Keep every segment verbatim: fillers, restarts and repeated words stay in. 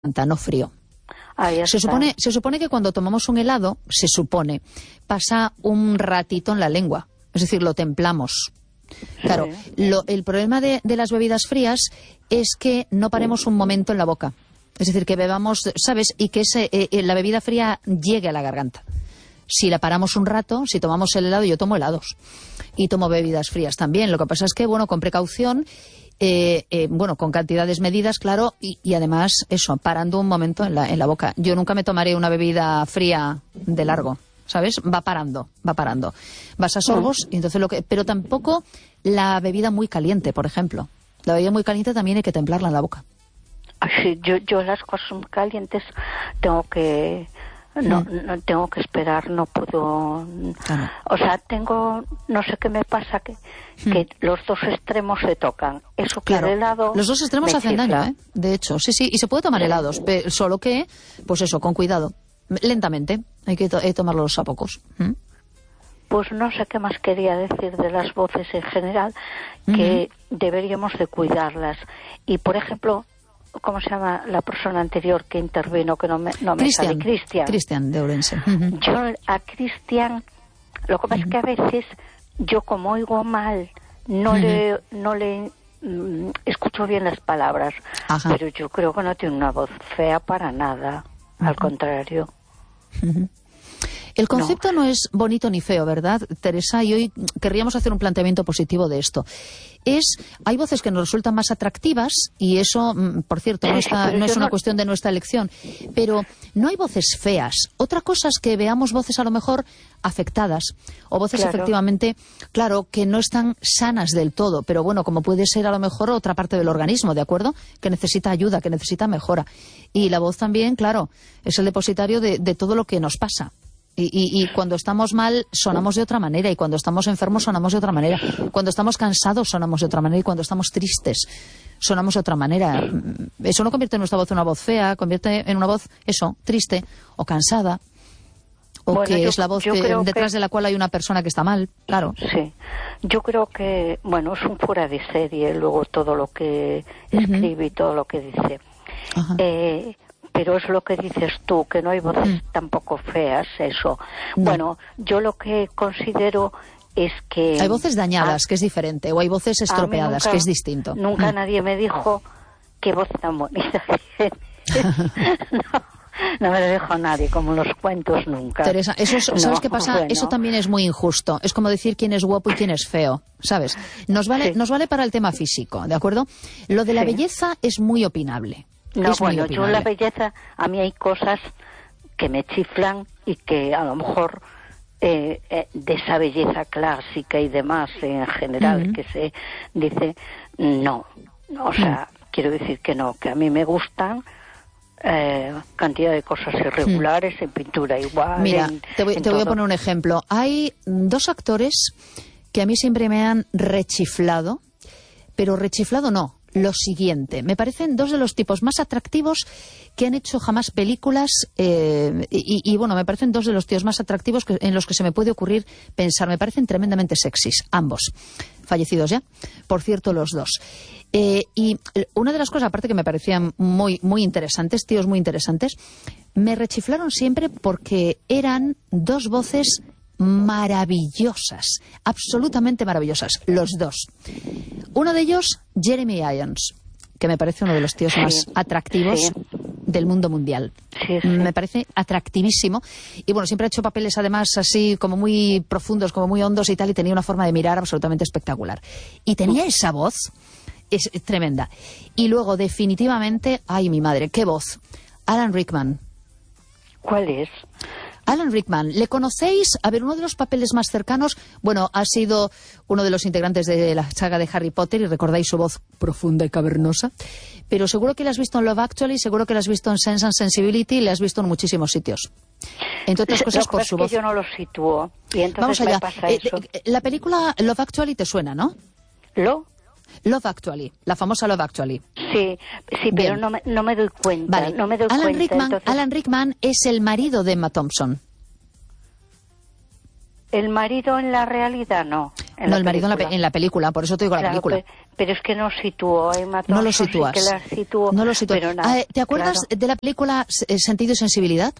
no frío. Ahí se supone, se supone que cuando tomamos un helado, se supone, pasa un ratito en la lengua, es decir, lo templamos. Claro, sí. lo, el problema de, de las bebidas frías es que no paremos un momento en la boca. Es decir, que bebamos, ¿sabes? Y que ese, eh, la bebida fría llegue a la garganta. Si la paramos un rato, si tomamos el helado, yo tomo helados y tomo bebidas frías también. Lo que pasa es que, bueno, con precaución, eh, eh, bueno, con cantidades medidas, claro, y, y además, eso, parando un momento en la, en la boca. Yo nunca me tomaré una bebida fría de largo, ¿sabes? Va parando, va parando. Vas a sorbos, y entonces lo que, pero tampoco la bebida muy caliente, por ejemplo. La bebida muy caliente también hay que templarla en la boca. Sí, yo, yo las cosas muy calientes tengo que... No, no tengo que esperar, no puedo... Claro. O sea, tengo... No sé qué me pasa, que, hmm. que los dos extremos se tocan. Eso que claro. el helado... Los dos extremos hacen chifla. daño, ¿eh? De hecho, sí, sí. Y se puede tomar helados, pero solo que, pues eso, con cuidado. Lentamente. Hay que to hay tomarlos a pocos. ¿Mm? Pues no sé qué más quería decir de las voces en general, que uh-huh. deberíamos de cuidarlas. Y, por ejemplo... ¿Cómo se llama la persona anterior que intervino? Que no me, no me Cristian, sale. Cristian. Cristian de Ourense. Uh-huh. Yo a Cristian, lo que pasa uh-huh. es que a veces yo como oigo mal, no uh-huh. le, no le mm, escucho bien las palabras. Ajá. Pero yo creo que no tiene una voz fea para nada, uh-huh. al contrario. Uh-huh. El concepto no. no es bonito ni feo, ¿verdad, Teresa? Y hoy querríamos hacer un planteamiento positivo de esto. Es, hay voces que nos resultan más atractivas y eso, por cierto, no, está, no es una cuestión de nuestra elección, pero no hay voces feas. Otra cosa es que veamos voces a lo mejor afectadas o voces claro. efectivamente, claro, que no están sanas del todo, pero bueno, como puede ser a lo mejor otra parte del organismo, ¿de acuerdo? Que necesita ayuda, que necesita mejora. Y la voz también, claro, es el depositario de, de todo lo que nos pasa. Y, y, y cuando estamos mal sonamos de otra manera, y cuando estamos enfermos sonamos de otra manera, cuando estamos cansados sonamos de otra manera, y cuando estamos tristes sonamos de otra manera. Eso no convierte nuestra voz en una voz fea, convierte en una voz, eso, triste o cansada, o bueno, que yo, es la voz que, detrás que... de la cual hay una persona que está mal, claro. Sí, yo creo que, bueno, es un fuera de serie luego todo lo que escribe uh-huh. y todo lo que dice. Uh-huh. Eh... Pero es lo que dices tú, que no hay voces mm. tampoco feas, eso. No. Bueno, yo lo que considero es que... Hay voces dañadas, a, que es diferente, o hay voces estropeadas, nunca, que es distinto. Nunca mm. nadie me dijo qué voz tan bonita no, no me lo dijo nadie, como los cuentos nunca. Teresa, eso es, ¿sabes no, qué pasa? Bueno. Eso también es muy injusto. Es como decir quién es guapo y quién es feo, ¿sabes? Nos vale, sí. nos vale para el tema físico, ¿de acuerdo? Lo de la sí. belleza es muy opinable. No, es bueno, yo la belleza, a mí hay cosas que me chiflan y que a lo mejor eh, eh, de esa belleza clásica y demás en general uh-huh. que se dice, no, o sea, uh-huh. quiero decir que no, que a mí me gustan eh, cantidad de cosas irregulares uh-huh. en pintura igual. Mira, en, te, voy, en te voy a poner un ejemplo. Hay dos actores que a mí siempre me han rechiflado, pero rechiflado no. Lo siguiente, me parecen dos de los tipos más atractivos que han hecho jamás películas eh, y, y bueno, me parecen dos de los tíos más atractivos que, en los que se me puede ocurrir pensar. Me parecen tremendamente sexys, ambos, fallecidos ya, por cierto, los dos. Eh, y una de las cosas, aparte que me parecían muy, muy interesantes, tíos muy interesantes, me rechiflaron siempre porque eran dos voces maravillosas, absolutamente maravillosas, los dos. Uno de ellos, Jeremy Irons, que me parece uno de los tíos sí, más atractivos sí. del mundo mundial. Sí, sí. Me parece atractivísimo. Y bueno, siempre ha hecho papeles además así como muy profundos, como muy hondos y tal, y tenía una forma de mirar absolutamente espectacular. Y tenía esa voz, es tremenda. Y luego, definitivamente, ay, mi madre, qué voz. Alan Rickman. ¿Cuál es? Alan Rickman, ¿le conocéis? A ver, uno de los papeles más cercanos, bueno, ha sido uno de los integrantes de la saga de Harry Potter y recordáis su voz profunda y cavernosa, pero seguro que le has visto en Love Actually, seguro que le has visto en Sense and Sensibility y le has visto en muchísimos sitios. Entre otras cosas por su voz. Es que yo no lo sitúo y entonces Vamos allá. me pasa Eh, eso. eh, la película Love Actually te suena, ¿no? ¿Lo? Love Actually, la famosa Love Actually. Sí, sí, pero no me, no me doy cuenta. Vale. No me doy Alan, cuenta, Rickman, entonces... Alan Rickman es el marido de Emma Thompson. El marido en la realidad no. En no, la el marido en la, película. en la película, por eso te digo Claro, la película. Pero, pero es que no situó, Emma Thompson, No lo sitúas. Sí que la situó, no lo sitúas. pero nada, Ah, ¿te acuerdas claro. de la película Sentido y Sensibilidad?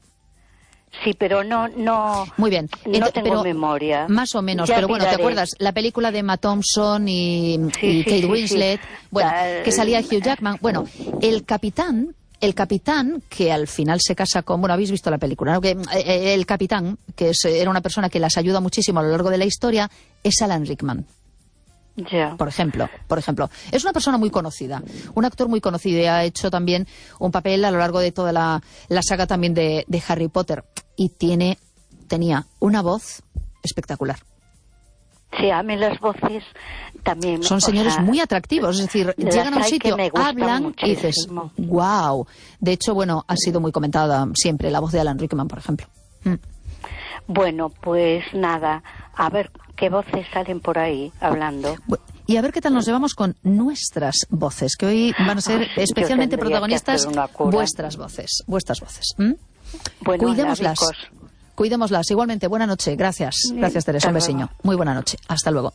Sí, pero no, no, Muy bien. no Ent- tengo pero, memoria. Más o menos, Ya pero bueno, ¿te miraré. acuerdas? La película de Emma Thompson y, Sí, y sí, Kate sí, Winslet, sí. bueno, La- que salía Hugh Jackman. Bueno, el capitán, el capitán que al final se casa con, bueno, habéis visto la película, ¿no? Que eh, el capitán, que es, era una persona que las ayuda muchísimo a lo largo de la historia, es Alan Rickman. Ya. Por ejemplo, por ejemplo, es una persona muy conocida, un actor muy conocido y ha hecho también un papel a lo largo de toda la, la saga también de, de Harry Potter y tiene, tenía una voz espectacular. Sí, a mí las voces también. Son señores o sea, muy atractivos, es decir, las llegan a un hay que sitio, me gustan hablan y dices, muchísimo. wow. De hecho, bueno, ha sido muy comentada siempre la voz de Alan Rickman, por ejemplo. Mm. Bueno, pues nada, a ver qué voces salen por ahí hablando. Bu- Y a ver qué tal nos llevamos con nuestras voces, que hoy van a ser Ah, sí, yo especialmente tendría que protagonistas hacer una cura. vuestras voces, vuestras voces. ¿Mm? Bueno, Cuidémoslas. labicos. Cuidémoslas. Igualmente, buena noche. Gracias. Gracias, Teresa. Un hasta besiño. luego. Muy buena noche. Hasta luego.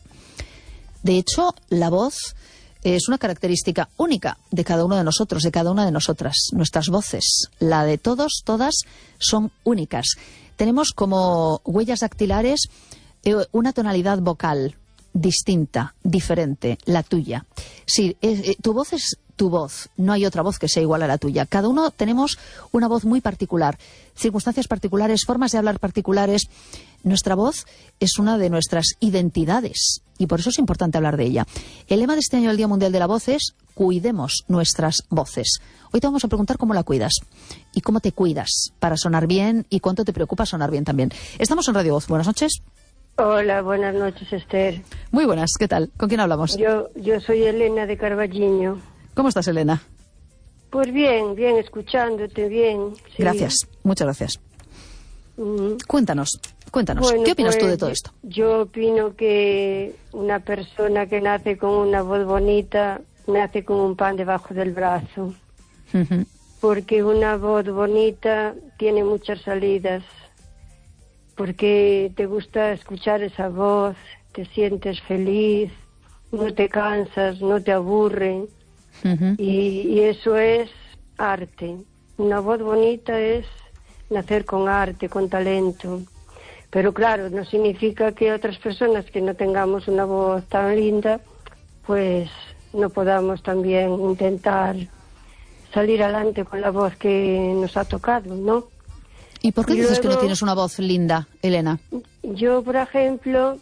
De hecho, la voz es una característica única de cada uno de nosotros, de cada una de nosotras. Nuestras voces, la de todos, todas, son únicas. Tenemos como huellas dactilares eh, una tonalidad vocal distinta, diferente, la tuya. Sí, eh, eh, tu voz es tu voz, no hay otra voz que sea igual a la tuya. Cada uno tenemos una voz muy particular, circunstancias particulares, formas de hablar particulares. Nuestra voz es una de nuestras identidades y por eso es importante hablar de ella. El lema de este año del Día Mundial de la Voz es cuidemos nuestras voces. Hoy te vamos a preguntar cómo la cuidas y cómo te cuidas para sonar bien y cuánto te preocupa sonar bien también. Estamos en Radio Voz. Buenas noches. Hola, buenas noches, Esther. Muy buenas, ¿qué tal? ¿Con quién hablamos? Yo, yo soy Elena de Carballiño. ¿Cómo estás, Elena? Pues bien, bien, escuchándote, bien. Sí. Gracias, muchas gracias. Mm. Cuéntanos, cuéntanos, Bueno, ¿qué opinas pues, tú de todo esto? Yo opino que una persona que nace con una voz bonita nace con un pan debajo del brazo, Ujú. porque una voz bonita tiene muchas salidas, porque te gusta escuchar esa voz, te sientes feliz, no te cansas, no te aburre. Ujú. Y, y eso es arte. Una voz bonita es nacer con arte, con talento. Pero claro, no significa que otras personas que no tengamos una voz tan linda, pues no podamos también intentar salir adelante con la voz que nos ha tocado, ¿no? ¿Y por qué Y dices que no luego- tienes una voz linda, Elena? Yo, por ejemplo,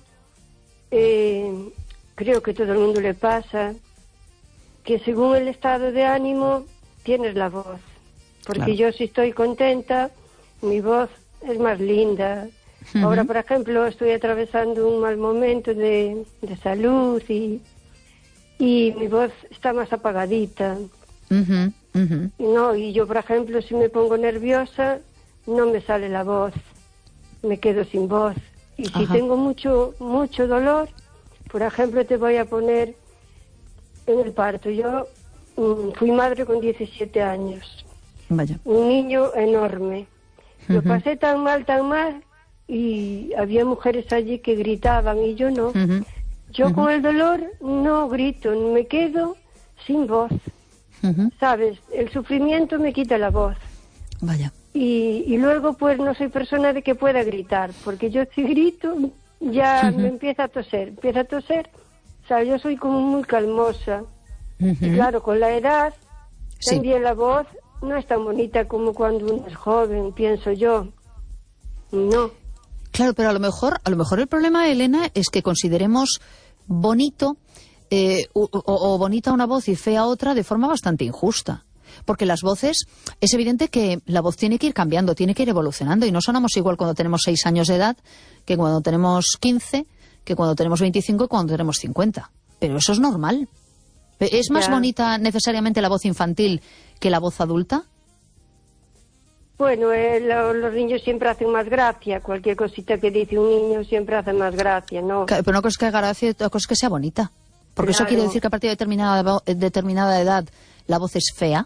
eh, creo que todo el mundo le pasa que según el estado de ánimo tienes la voz. Porque Claro. yo si estoy contenta, mi voz es más linda. Ujú. Ahora, por ejemplo, estoy atravesando un mal momento de, de salud y, y mi voz está más apagadita. Ujú, ujú. No, y yo, por ejemplo, si me pongo nerviosa, no me sale la voz, me quedo sin voz. Y si Ajá. tengo mucho, mucho dolor, por ejemplo, te voy a poner en el parto. Yo mm, fui madre con diecisiete años, Vaya. un niño enorme. Lo Ujú. pasé tan mal, tan mal, y había mujeres allí que gritaban y yo no. Ujú. Yo Ujú. con el dolor no grito, me quedo sin voz. Ujú. ¿Sabes? El sufrimiento me quita la voz. Vaya. Y, y luego pues no soy persona de que pueda gritar, porque yo si grito ya Ujú. me empieza a toser, empieza a toser, o sea, yo soy como muy calmosa. Ujú. Y claro, con la edad Sí. también la voz no es tan bonita como cuando uno es joven, pienso yo. No. Claro, pero a lo mejor, a lo mejor el problema, Elena, es que consideremos bonito eh, o, o- o bonita una voz y fea otra de forma bastante injusta. Porque las voces, es evidente que la voz tiene que ir cambiando, tiene que ir evolucionando y no sonamos igual cuando tenemos seis años de edad que cuando tenemos quince, que cuando tenemos veinticinco y cuando tenemos cincuenta. Pero eso es normal. ¿Es más Ya. bonita necesariamente la voz infantil que la voz adulta? Bueno, eh, lo- los niños siempre hacen más gracia, cualquier cosita que dice un niño siempre hace más gracia, ¿no? Ca- Pero una cosa es que haga gracia y otra cosa es que sea bonita. Porque eso Claro. quiere decir que a partir de determinada, vo- eh, determinada edad la voz es fea.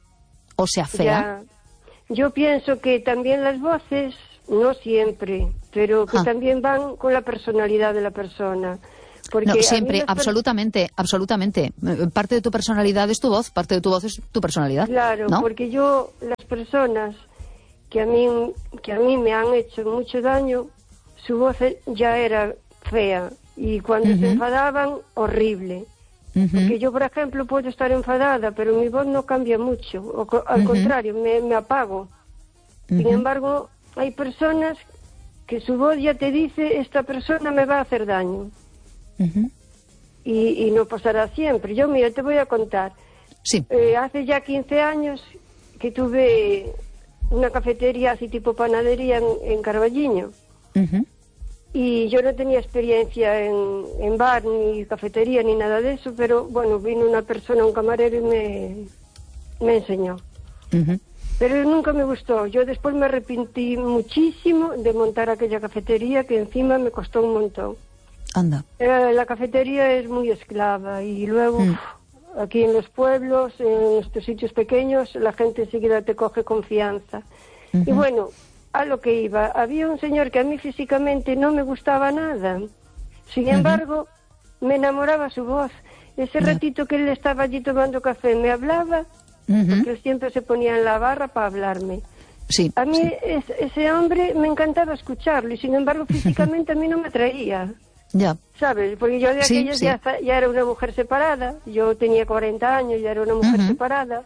O sea, fea. Ya. Yo pienso que también las voces, no siempre, pero que ah. también van con la personalidad de la persona. Porque no, siempre, per... absolutamente, absolutamente. Parte de tu personalidad es tu voz, parte de tu voz es tu personalidad. Claro, ¿no? porque yo, las personas que a mí que a mí me han hecho mucho daño, su voz ya era fea y cuando uh-huh. se enfadaban, horrible. Uh-huh. Porque yo, por ejemplo, puedo estar enfadada, pero mi voz no cambia mucho, o, al uh-huh. contrario, me, me apago. Uh-huh. Sin embargo, hay personas que su voz ya te dice, esta persona me va a hacer daño. Uh-huh. y, y no pasará siempre. Yo, mira, te voy a contar. Sí. Eh, hace ya quince años que tuve una cafetería así tipo panadería en, en Carballiño. Uh-huh. Y yo no tenía experiencia en, en bar, ni cafetería, ni nada de eso, pero bueno, vino una persona, un camarero, y me, me enseñó. Uh-huh. Pero nunca me gustó. Yo después me arrepentí muchísimo de montar aquella cafetería, que encima me costó un montón. Anda. Eh, la cafetería es muy esclava y luego mm. uf, aquí en los pueblos, en estos sitios pequeños, la gente enseguida te coge confianza. Uh-huh. Y bueno, a lo que iba, había un señor que a mí físicamente no me gustaba nada. Sin uh-huh. embargo, me enamoraba su voz. Ese uh-huh. ratito que él estaba allí tomando café, me hablaba, uh-huh. porque él siempre se ponía en la barra para hablarme. Sí, a mí sí. Es, ese hombre me encantaba escucharlo y sin embargo físicamente a mí no me atraía. Ya. ¿Sabes? Porque yo de sí, aquellos sí. ya, ya era una mujer separada, yo tenía cuarenta años, ya era una mujer uh-huh. separada,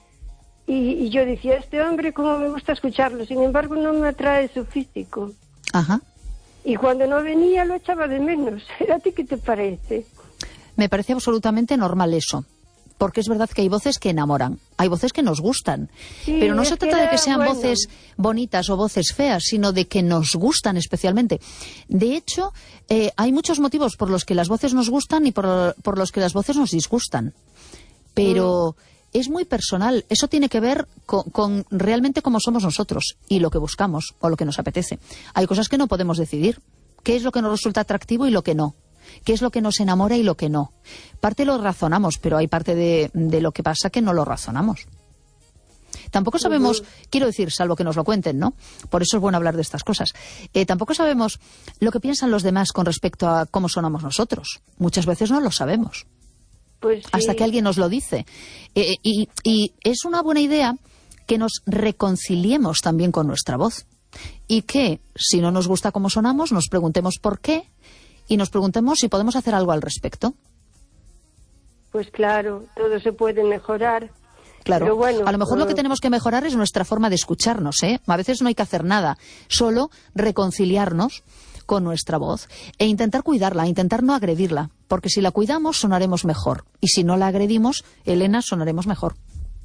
y, y yo decía, este hombre, cómo me gusta escucharlo, sin embargo no me atrae su físico. Ajá. Y cuando no venía lo echaba de menos. ¿A ti qué te parece? Me parece absolutamente normal eso. Porque es verdad que hay voces que enamoran, hay voces que nos gustan, sí, pero no se trata de que sean bueno. voces bonitas o voces feas, sino de que nos gustan especialmente. De hecho, eh, hay muchos motivos por los que las voces nos gustan y por, por los que las voces nos disgustan. Pero mm. es muy personal, eso tiene que ver con, con realmente cómo somos nosotros y lo que buscamos o lo que nos apetece. Hay cosas que no podemos decidir, qué es lo que nos resulta atractivo y lo que no. ¿Qué es lo que nos enamora y lo que no? Parte lo razonamos, pero hay parte de, de lo que pasa que no lo razonamos. Tampoco sabemos, uh-huh. quiero decir, salvo que nos lo cuenten, ¿no? Por eso es bueno hablar de estas cosas. Eh, tampoco sabemos lo que piensan los demás con respecto a cómo sonamos nosotros. Muchas veces no lo sabemos. Pues sí. Hasta que alguien nos lo dice. Eh, y, y es una buena idea que nos reconciliemos también con nuestra voz. Y que, si no nos gusta cómo sonamos, nos preguntemos por qué. Y nos preguntemos si podemos hacer algo al respecto. Pues claro, todo se puede mejorar. Claro, pero bueno, a lo mejor uh... lo que tenemos que mejorar es nuestra forma de escucharnos, ¿eh? A veces no hay que hacer nada, solo reconciliarnos con nuestra voz e intentar cuidarla, intentar no agredirla, porque si la cuidamos sonaremos mejor y si no la agredimos, Elena, sonaremos mejor.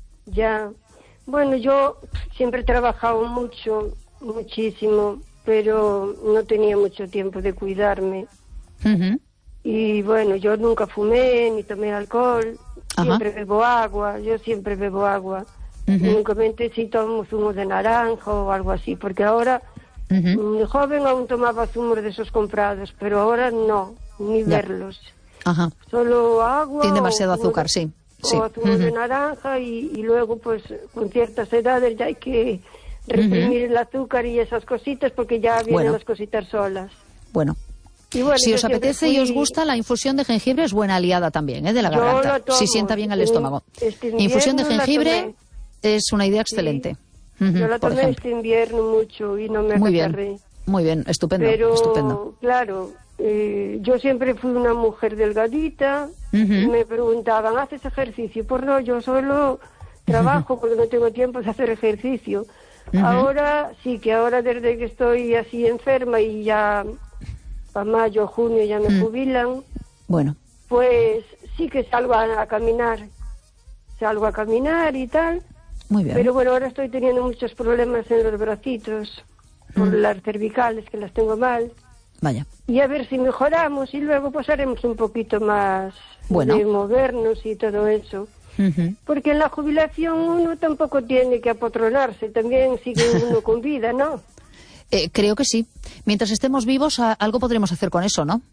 Ya, bueno, yo siempre he trabajado mucho, muchísimo, pero no tenía mucho tiempo de cuidarme. Uh-huh. Y bueno, yo nunca fumé ni tomé alcohol. Ajá. Siempre bebo agua, yo siempre bebo agua. Uh-huh. Únicamente si tomo zumo de naranja o algo así, porque ahora, uh-huh. de joven aún tomaba zumos de esos comprados, pero ahora no, ni ya. verlos. Ajá. Solo agua. Tiene demasiado azúcar, de, sí. O sí. zumo uh-huh. de naranja y, y luego pues con ciertas edades ya hay que reprimir uh-huh. el azúcar y esas cositas porque ya vienen bueno. las cositas solas. Bueno. Y bueno, si os apetece fui... y os gusta, la infusión de jengibre es buena aliada también, ¿eh? De la garganta. Si sienta bien al estómago. Este infusión de jengibre es una idea excelente. Sí. Uh-huh, yo la tomé este invierno mucho y no me Muy agarré. bien, muy bien, estupendo. Pero, estupendo. claro, eh, yo siempre fui una mujer delgadita. Uh-huh. Y me preguntaban, ¿haces ejercicio? Pues no, yo solo trabajo uh-huh. porque no tengo tiempo de hacer ejercicio. Uh-huh. Ahora sí, que ahora desde que estoy así enferma y ya para mayo, junio ya me uh-huh. jubilan, bueno, pues sí que salgo a, a caminar, salgo a caminar y tal. Muy bien. Pero bueno, ahora estoy teniendo muchos problemas en los bracitos, por uh-huh. las cervicales, que las tengo mal. Vaya. Y a ver si mejoramos y luego pues haremos un poquito más bueno. de movernos y todo eso. Uh-huh. Porque en la jubilación uno tampoco tiene que apotronarse, también sigue uno con vida, ¿no? Eh, creo que sí. Mientras estemos vivos, a, algo podremos hacer con eso, ¿no?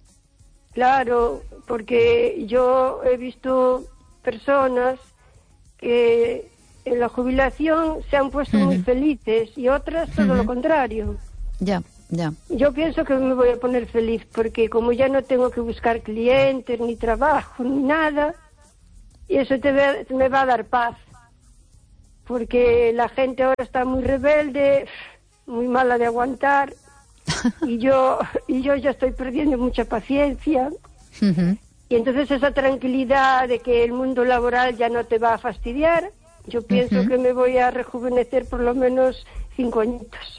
Claro, porque yo he visto personas que en la jubilación se han puesto uh-huh. muy felices y otras todo uh-huh. lo contrario. Ya. Ya. Yo pienso que me voy a poner feliz, porque como ya no tengo que buscar clientes, ni trabajo, ni nada, y eso te ve, me va a dar paz. Porque la gente ahora está muy rebelde, muy mala de aguantar, y yo y yo ya estoy perdiendo mucha paciencia. Uh-huh. Y entonces esa tranquilidad de que el mundo laboral ya no te va a fastidiar, yo pienso uh-huh. que me voy a rejuvenecer por lo menos cinco añitos.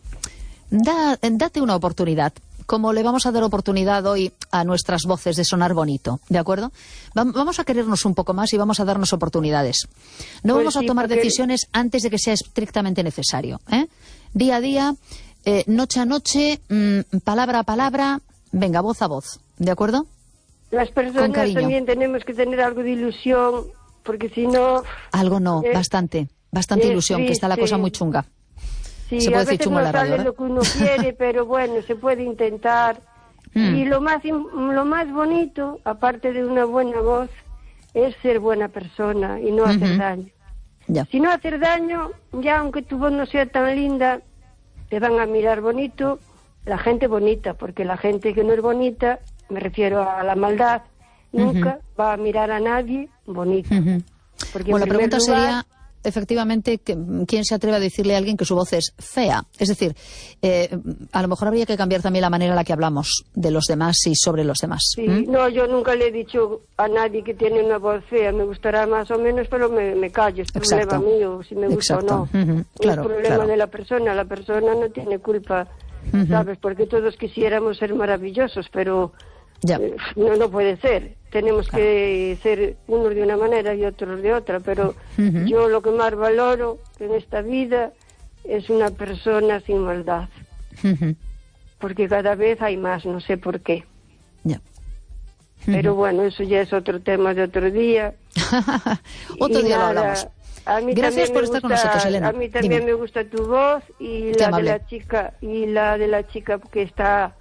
Da, date una oportunidad, como le vamos a dar oportunidad hoy a nuestras voces de sonar bonito, ¿de acuerdo? Vamos a querernos un poco más y vamos a darnos oportunidades. No pues vamos sí, a tomar porque... decisiones antes de que sea estrictamente necesario, ¿eh? Día a día, eh, noche a noche, mmm, palabra a palabra, venga, voz a voz, ¿de acuerdo? Las personas también tenemos que tener algo de ilusión, porque si no... Algo no, es, bastante, bastante ilusión, triste. Que está la cosa muy chunga. Sí, se puede a decir veces chungo no en la radio, sale ¿eh? lo que uno quiere, pero bueno, se puede intentar. Mm. Y lo más lo más bonito, aparte de una buena voz, es ser buena persona y no uh-huh. hacer daño. Ya. Si no hacer daño, ya aunque tu voz no sea tan linda, te van a mirar bonito, la gente bonita, porque la gente que no es bonita, me refiero a la maldad, nunca uh-huh. va a mirar a nadie bonito. Uh-huh. Porque bueno, la pregunta lugar, sería... efectivamente, ¿quién se atreve a decirle a alguien que su voz es fea? Es decir, eh, a lo mejor habría que cambiar también la manera en la que hablamos de los demás y sobre los demás. Sí, ¿Mm? no, yo nunca le he dicho a nadie que tiene una voz fea. Me gustará más o menos, pero me, me callo. Es Exacto. problema mío, si me gusta Exacto. o no. Uh-huh. Claro, es problema claro. de la persona. La persona no tiene culpa, uh-huh. ¿sabes? Porque todos quisiéramos ser maravillosos, pero ya. eh, no, no puede ser. Tenemos claro. que ser unos de una manera y otros de otra, pero uh-huh. yo lo que más valoro en esta vida es una persona sin maldad. Uh-huh. Porque cada vez hay más, no sé por qué. Ya. Uh-huh. Pero bueno, eso ya es otro tema de otro día. otro y día nada, lo hablamos. A mí Gracias por gusta, estar con nosotros, Elena. A mí también Dime. me gusta tu voz y la de la chica y la de la chica que está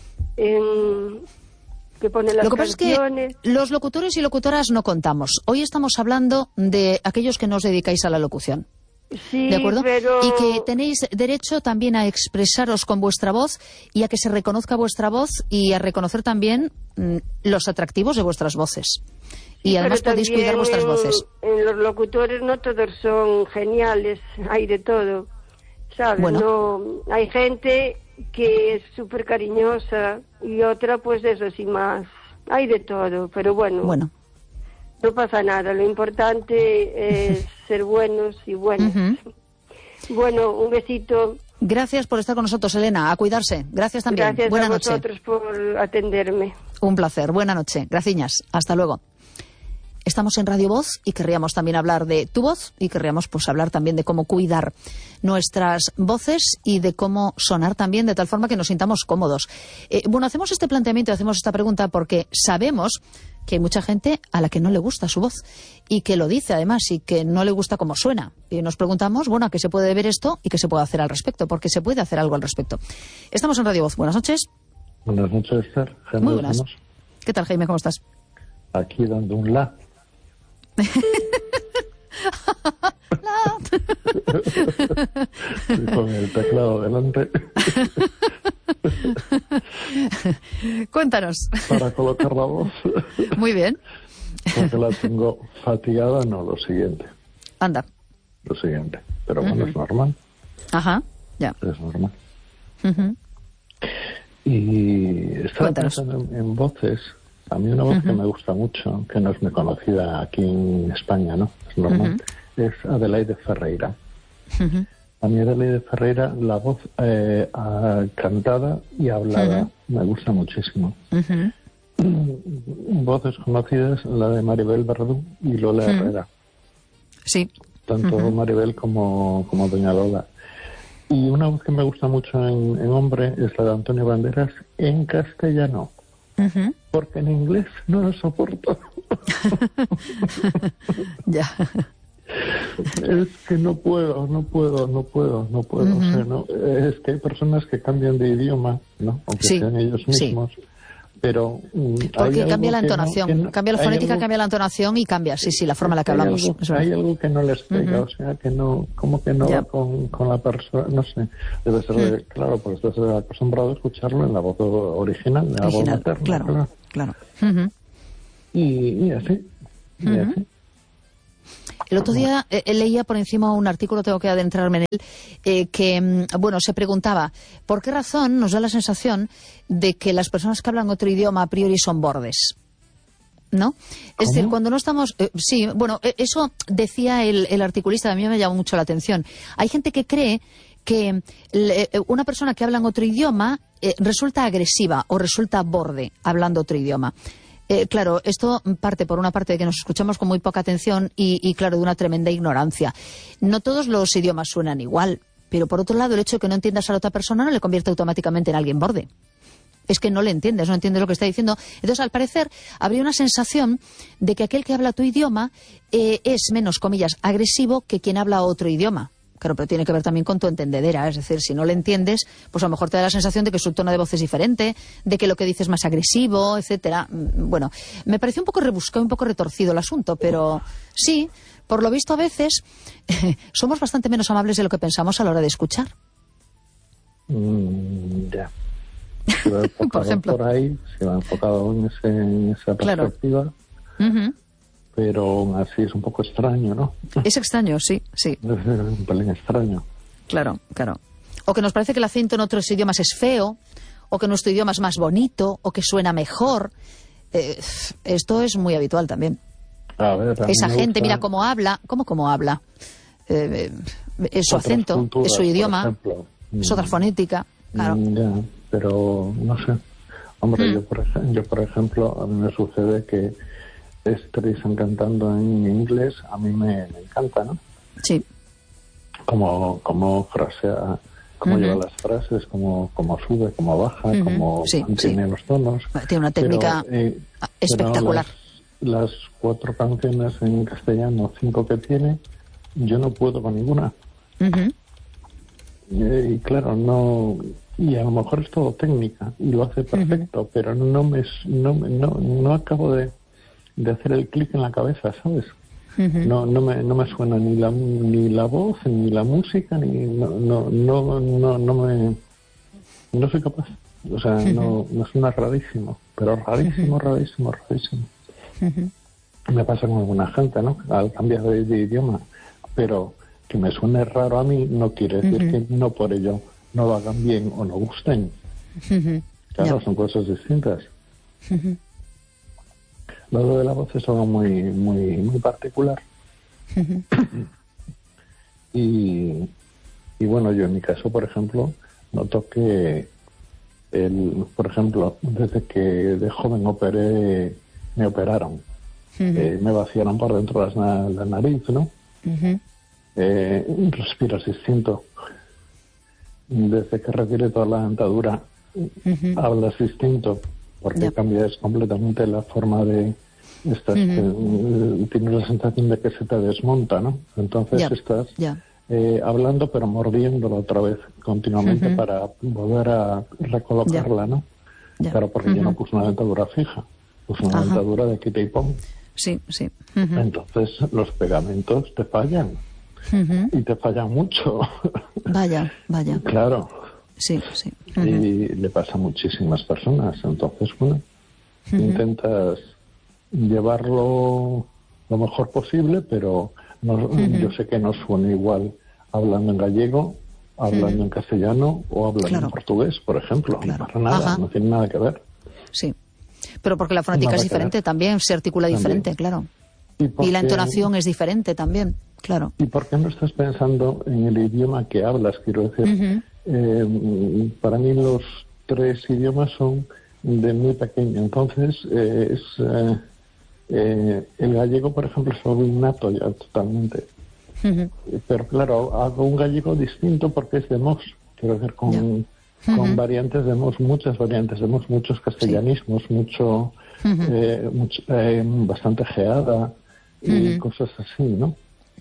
en... que pone las Lo que pasa canciones. Es que los locutores y locutoras no contamos. Hoy estamos hablando de aquellos que no os dedicáis a la locución. Sí, ¿de acuerdo? pero... Y que tenéis derecho también a expresaros con vuestra voz y a que se reconozca vuestra voz y a reconocer también mm, los atractivos de vuestras voces. Y sí, además podéis cuidar vuestras en, voces. En los locutores no todos son geniales, hay de todo, ¿sabes? Bueno. No, hay gente que es súper cariñosa y otra pues eso sí más, hay de todo, pero bueno, bueno. no pasa nada, lo importante es ser buenos y buenos. Uh-huh. Bueno, un besito. Gracias por estar con nosotros, Elena, a cuidarse. Gracias también. Gracias Buena a noche. vosotros por atenderme. Un placer, buena noche. Graciñas, hasta luego. Estamos en Radio Voz y querríamos también hablar de tu voz y querríamos pues hablar también de cómo cuidar nuestras voces y de cómo sonar también de tal forma que nos sintamos cómodos. Eh, bueno, hacemos este planteamiento, hacemos esta pregunta porque sabemos que hay mucha gente a la que no le gusta su voz y que lo dice además y que no le gusta cómo suena. Y nos preguntamos, bueno, ¿a qué se puede ver esto y qué se puede hacer al respecto? Porque se puede hacer algo al respecto. Estamos en Radio Voz. Buenas noches. Buenas noches, Esther. Jaime. Muy buenas. ¿Qué tal, Jaime? ¿Cómo estás? Aquí dando un la. Con el teclado delante. Cuéntanos. Para colocar la voz. Muy bien. Porque la tengo fatigada, no, lo siguiente. Anda. Lo siguiente. Pero bueno, uh-huh. es normal. Ajá, ya. Es normal. Uh-huh. Y estaba pensando en, en voces. A mí una voz uh-huh. que me gusta mucho, que no es muy conocida aquí en España, ¿no? Es normal. Uh-huh. Es Adelaide Ferreira. Uh-huh. A mí Adelaide Ferreira, la voz eh, cantada y hablada, uh-huh. me gusta muchísimo. Uh-huh. Voces conocidas, la de Maribel Verdú y Lola uh-huh. Herrera. Sí. Tanto uh-huh. Maribel como, como Doña Lola. Y una voz que me gusta mucho en, en hombre es la de Antonio Banderas en castellano. Uh-huh. Porque en inglés no lo soporto. Ya. Es que no puedo, no puedo, no puedo, no puedo. Uh-huh. O sea, no, es que hay personas que cambian de idioma, ¿no? Aunque sí, sean ellos mismos, sí. Pero porque cambia la entonación, no, cambia la fonética, algo, cambia la entonación y cambia, sí, sí, la forma en la que hay hablamos. Algo, hay algo que no les pega, uh-huh. o sea, que no, como que no yeah. va con, con la persona, no sé, debe ser, uh-huh. claro, pues estás acostumbrado a escucharlo en la voz original, en la original, voz materna, claro, claro. claro. Uh-huh. Y, y así, y uh-huh. así. El otro día eh, leía por encima un artículo, tengo que adentrarme en él, eh, que, bueno, se preguntaba, ¿por qué razón nos da la sensación de que las personas que hablan otro idioma a priori son bordes? ¿No? Es decir, cuando no estamos... Eh, sí, bueno, eh, eso decía el, el articulista, a mí me llamó mucho la atención. Hay gente que cree que le, una persona que habla en otro idioma eh, resulta agresiva o resulta borde hablando otro idioma. Eh, claro, esto parte por una parte de que nos escuchamos con muy poca atención y, y, claro, de una tremenda ignorancia. No todos los idiomas suenan igual, pero por otro lado, el hecho de que no entiendas a la otra persona no le convierte automáticamente en alguien borde. Es que no le entiendes, no entiendes lo que está diciendo. Entonces, al parecer, habría una sensación de que aquel que habla tu idioma eh, es menos, comillas, agresivo que quien habla otro idioma. Claro, pero tiene que ver también con tu entendedera. Es decir, si no le entiendes, pues a lo mejor te da la sensación de que su tono de voz es diferente, de que lo que dices es más agresivo, etcétera. Bueno, me pareció un poco rebuscado, un poco retorcido el asunto, pero sí, por lo visto a veces somos bastante menos amables de lo que pensamos a la hora de escuchar. Mm, ya. Si va enfocado por ejemplo. Por ahí, se va enfocado en, ese, en esa perspectiva. Claro. Uh-huh. Pero aún así es un poco extraño, ¿no? Es extraño, sí, sí. Es un pelín extraño. Claro, claro. O que nos parece que el acento en otros idiomas es feo, o que nuestro idioma es más bonito, o que suena mejor. Eh, esto es muy habitual también. A ver, a Esa gente, gusta... mira cómo habla, ¿cómo cómo habla? Eh, es su Otras acento, culturas, es su idioma, es otra mm, fonética, claro. Ya, pero no sé. Hombre, mm. yo, por ej- yo por ejemplo, a mí me sucede que Streisand cantando en inglés, a mí me, me encanta, ¿no? Sí. Como, como frasea, como uh-huh. lleva las frases, como, como sube, como baja, uh-huh. como sí, mantiene sí. los tonos. Tiene una técnica pero, eh, espectacular. Pero las, las cuatro canciones en castellano, cinco que tiene, yo no puedo con ninguna. Uh-huh. Eh, y claro, no... Y a lo mejor es todo técnica, y lo hace perfecto, uh-huh. pero no me no, no, no acabo de... de hacer el clic en la cabeza, ¿sabes? Uh-huh. No, no me, no me suena ni la ni la voz, ni la música, ni no, no, no, no, no me, no soy capaz. O sea, uh-huh. no, me suena rarísimo, pero rarísimo, uh-huh. rarísimo, rarísimo. Uh-huh. Me pasa con alguna gente, ¿no? Al cambiar de, de idioma, pero que me suene raro a mí no quiere decir uh-huh. que no por ello no lo hagan bien o no gusten. Uh-huh. Claro, no. Son cosas distintas. Uh-huh. Lo de la voz es algo muy muy muy particular. Uh-huh. y, y bueno, yo en mi caso, por ejemplo, noto que, el, por ejemplo, desde que de joven operé, me operaron, uh-huh. eh, me vaciaron por dentro la, la nariz, ¿no? Uh-huh. Eh, respiras distinto. Desde que retiré toda la dentadura, uh-huh. hablas distinto. Porque yep. cambias completamente la forma de... Estás, uh-huh. eh, tienes la sensación de que se te desmonta, ¿no? Entonces yep. estás yep. eh, hablando pero mordiéndola otra vez continuamente uh-huh. para volver a recolocarla, yep. ¿no? Yep. Claro, porque uh-huh. yo no puse una dentadura fija, puse una Ajá. dentadura de quita y pon. Sí, sí. Uh-huh. Entonces los pegamentos te fallan uh-huh. y te fallan mucho. Vaya, vaya. Claro. Sí, sí. Uh-huh. Y le pasa a muchísimas personas. Entonces, bueno, uh-huh. intentas llevarlo lo mejor posible, pero no, uh-huh. yo sé que no suena igual hablando en gallego, hablando uh-huh. en castellano o hablando claro. en portugués, por ejemplo. Claro. Para nada, Ajá. no tiene nada que ver. Sí, pero porque la fonética nada es diferente también, se articula también. diferente, claro. ¿Y, y la entonación es diferente también, claro. ¿Y por qué no estás pensando en el idioma que hablas? Quiero decir... Uh-huh. Eh, para mí los tres idiomas son de muy pequeño, entonces eh, es eh, eh, el gallego, por ejemplo, es algo innato ya totalmente. Uh-huh. Pero claro, hago un gallego distinto porque es de Mos, quiero decir, con, yeah. con uh-huh. variantes de Mos, muchas variantes de Mos, muchos castellanismos, sí. mucho, uh-huh. eh, mucho eh, bastante geada y uh-huh. cosas así, ¿no?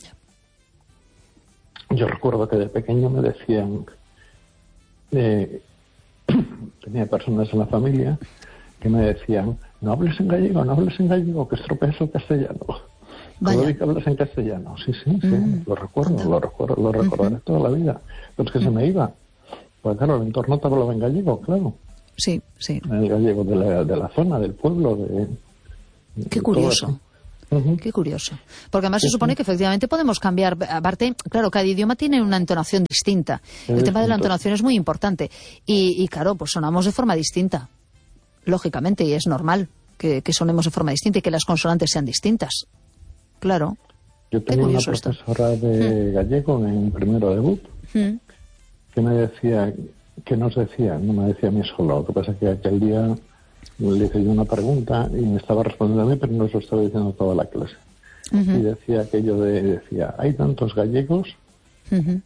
Yo recuerdo que de pequeño me decían... Eh, tenía personas en la familia que me decían, no hables en gallego, no hables en gallego, que estropeas el castellano. Vaya. Todo que hablas en castellano. Sí, sí, sí, mm. lo recuerdo, Anda. lo recuerdo, lo recordaré uh-huh. toda la vida. Pero es que uh-huh. se me iba. Pues claro, el entorno te hablaba en gallego, claro. Sí, sí. El gallego de la, de la zona, del pueblo, de... Qué curioso. Uh-huh. Qué curioso. Porque además se supone que efectivamente podemos cambiar. Aparte, claro, cada idioma tiene una entonación distinta. El es tema de la entonación es muy importante. Y, y claro, pues sonamos de forma distinta. Lógicamente, y es normal que, que sonemos de forma distinta y que las consonantes sean distintas. Claro. Yo tenía una profesora esto. de gallego en primero de B U P uh-huh. que me decía, que nos decía, no me decía a mí solo, lo que pasa es que aquel día le hice yo una pregunta y me estaba respondiendo a mí, pero no se lo estaba diciendo toda la clase. Uh-huh. Y decía aquello de, decía, hay tantos gallegos uh-huh.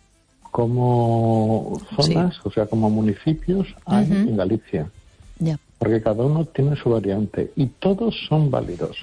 como zonas, sí. o sea, como municipios hay uh-huh. en Galicia. Yeah. Porque cada uno tiene su variante y todos son válidos.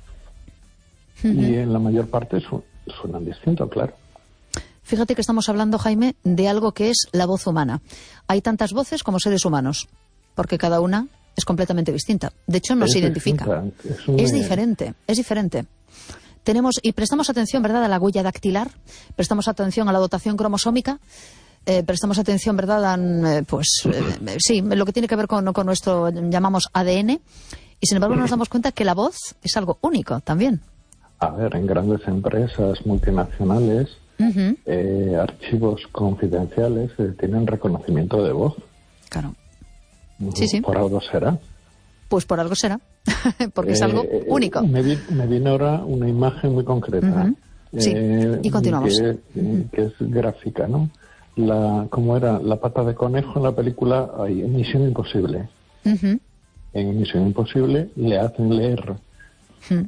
Uh-huh. Y en la mayor parte su, suenan distinto, claro. Fíjate que estamos hablando, Jaime, de algo que es la voz humana. Hay tantas voces como seres humanos, porque cada una es completamente distinta. De hecho, no es se identifica. Es, un... es diferente, es diferente. Tenemos, y prestamos atención, ¿verdad?, a la huella dactilar, prestamos atención a la dotación cromosómica, eh, prestamos atención, ¿verdad?, a, eh, pues, eh, sí, lo que tiene que ver con, con nuestro, llamamos A D N, y sin embargo nos damos cuenta que la voz es algo único también. A ver, en grandes empresas multinacionales, uh-huh. eh, archivos confidenciales eh, tienen reconocimiento de voz. Claro. Sí, sí. Por algo será. Pues por algo será, porque eh, es algo único. Me, vi, me viene ahora una imagen muy concreta. Uh-huh. Sí, eh, y continuamos. Que, uh-huh. que es gráfica, ¿no? La, ¿Cómo era? La pata de conejo en la película ay, en Misión Imposible. Uh-huh. En Misión Imposible le hacen leer uh-huh.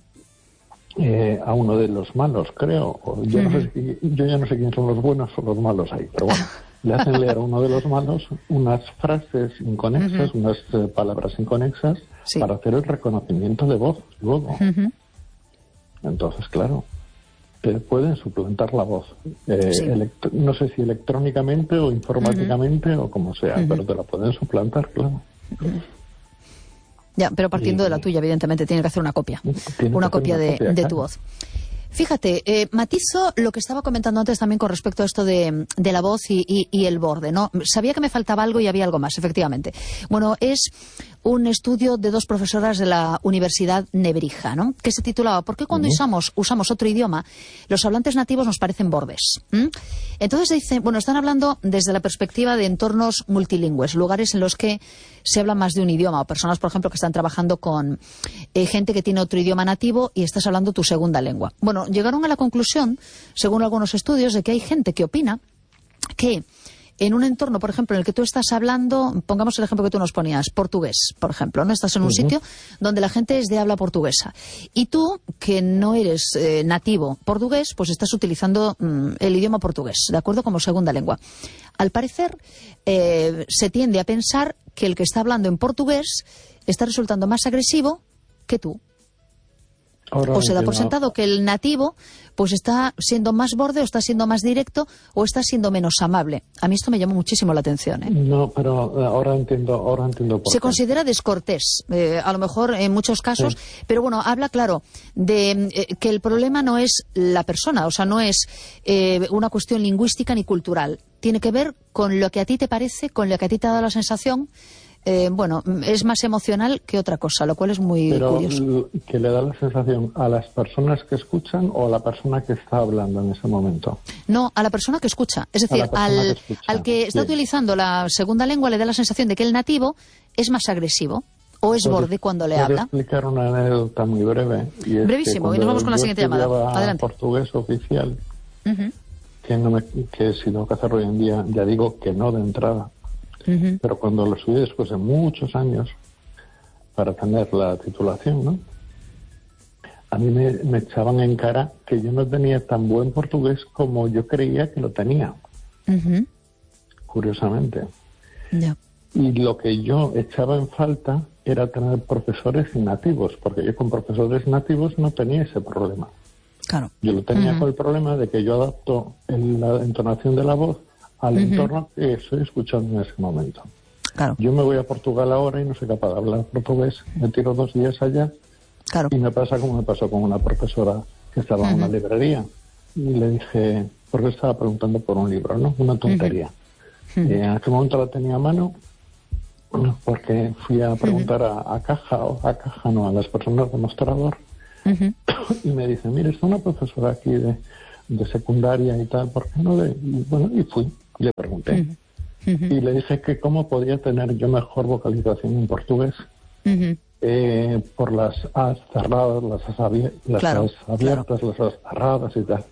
eh, a uno de los malos, creo. Yo, uh-huh. no sé si, yo ya no sé quiénes son los buenos o los malos ahí, pero bueno. Le hacen leer a uno de los malos unas frases inconexas, uh-huh. unas eh, palabras inconexas, sí. para hacer el reconocimiento de voz luego. Uh-huh. Entonces, claro, te pueden suplantar la voz. Eh, sí. electro- no sé si electrónicamente o informáticamente uh-huh. o como sea, uh-huh. pero te la pueden suplantar, claro. Uh-huh. Ya, pero partiendo y, de la tuya, evidentemente, tiene que hacer una copia. Una copia, una de, copia de tu voz. Fíjate, eh, matizo lo que estaba comentando antes también con respecto a esto de, de la voz y, y, y el borde, ¿no? Sabía que me faltaba algo y había algo más, efectivamente. Bueno, es un estudio de dos profesoras de la Universidad Nebrija, ¿no?, que se titulaba ¿Por qué cuando uh-huh. usamos, usamos otro idioma, los hablantes nativos nos parecen bordes? ¿Mm? Entonces dicen, bueno, están hablando desde la perspectiva de entornos multilingües, lugares en los que se habla más de un idioma, o personas, por ejemplo, que están trabajando con eh, gente que tiene otro idioma nativo y estás hablando tu segunda lengua. Bueno, llegaron a la conclusión, según algunos estudios, de que hay gente que opina que en un entorno, por ejemplo, en el que tú estás hablando, pongamos el ejemplo que tú nos ponías, portugués, por ejemplo, ¿no? Estás en un uh-huh. sitio donde la gente es de habla portuguesa. Y tú, que no eres eh, nativo portugués, pues estás utilizando mm, el idioma portugués, ¿de acuerdo?, como segunda lengua. Al parecer, eh, se tiende a pensar que el que está hablando en portugués está resultando más agresivo que tú. Ahora o se da por sentado que el nativo pues está siendo más borde o está siendo más directo o está siendo menos amable. A mí esto me llamó muchísimo la atención, ¿eh? No, pero ahora entiendo, ahora entiendo por Se qué. considera descortés, eh, a lo mejor en muchos casos, sí. pero bueno, habla claro de eh, que el problema no es la persona, o sea, no es eh, una cuestión lingüística ni cultural. Tiene que ver con lo que a ti te parece, con lo que a ti te ha dado la sensación. Eh, bueno, es más emocional que otra cosa, lo cual es muy Pero, curioso. ¿que le da la sensación a las personas que escuchan o a la persona que está hablando en ese momento? No, a la persona que escucha. Es decir, al que, al que está Bien. utilizando la segunda lengua le da la sensación de que el nativo es más agresivo o es borde cuando le habla. Voy a explicar una anécdota muy breve. Y es Brevísimo, y nos vamos con la siguiente llamada. Adelante. Portugués oficial, uh-huh. que, no me, que si tengo que hacerlo hoy en día, ya digo que no de entrada. Uh-huh. Pero cuando lo estudié después de muchos años para tener la titulación, ¿no?, a mí me, me echaban en cara que yo no tenía tan buen portugués como yo creía que lo tenía. Uh-huh. Curiosamente. Yeah. Y lo que yo echaba en falta era tener profesores nativos, porque yo con profesores nativos no tenía ese problema. Claro. Yo lo tenía uh-huh. con el problema de que yo adapto en la entonación de la voz al uh-huh. entorno que estoy escuchando en ese momento. Claro. Yo me voy a Portugal ahora y no soy capaz de hablar portugués. Me tiro dos días allá. Claro. Y me pasa como me pasó con una profesora que estaba uh-huh. en una librería. Y le dije, porque estaba preguntando por un libro, ¿no? Una tontería. Uh-huh. Y en aquel momento la tenía a mano, porque fui a preguntar uh-huh. a, a caja, o a caja no, a las personas de mostrador. Uh-huh. Y me dice, mire, está una profesora aquí de, de secundaria y tal, ¿por qué no le...? Y bueno, y fui, y le pregunté. Uh-huh. Uh-huh. Y le dije que cómo podía tener yo mejor vocalización en portugués. Uh-huh. Eh, por las as cerradas, las as, abier- las claro, as abiertas, claro. las as cerradas y tal.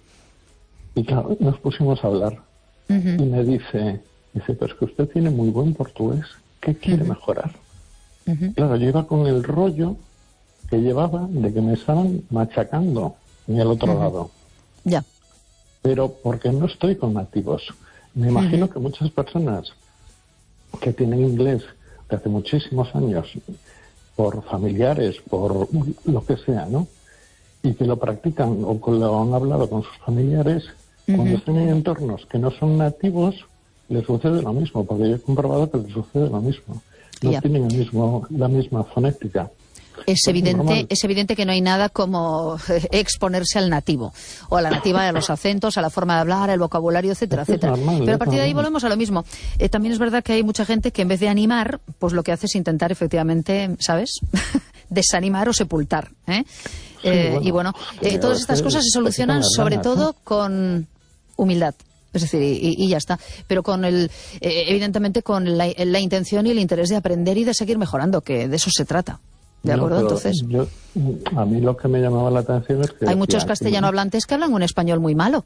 Y claro, nos pusimos a hablar. Uh-huh. Y me dice, dice, pero es que usted tiene muy buen portugués, ¿qué quiere uh-huh. mejorar? Uh-huh. Claro, yo iba con el rollo que llevaba de que me estaban machacando en el otro uh-huh. lado. Ya. Yeah. Pero porque no estoy con nativos. Me imagino uh-huh. que muchas personas que tienen inglés de hace muchísimos años, por familiares, por lo que sea, ¿no? Y que lo practican o que lo han hablado con sus familiares, uh-huh. cuando están en entornos que no son nativos, les sucede lo mismo, porque yo he comprobado que les sucede lo mismo. No yeah. tienen el mismo, la misma fonética. Es evidente, es evidente que no hay nada como exponerse al nativo, o a la nativa, a los acentos, a la forma de hablar, al vocabulario, etcétera, etcétera. Normal, Pero a partir de ahí volvemos a lo mismo. Eh, también es verdad que hay mucha gente que en vez de animar, pues lo que hace es intentar efectivamente, ¿sabes?, desanimar o sepultar. ¿eh? Sí, eh, bueno, y bueno, eh, todas estas cosas se solucionan sobre ganas, todo ¿no? con humildad. Es decir, y, y ya está. Pero con el, eh, evidentemente con la, la intención y el interés de aprender y de seguir mejorando, que de eso se trata. ¿De acuerdo? No, Entonces, yo, a mí lo que me llamaba la atención es que... Hay muchos castellano hablantes que hablan un español muy malo.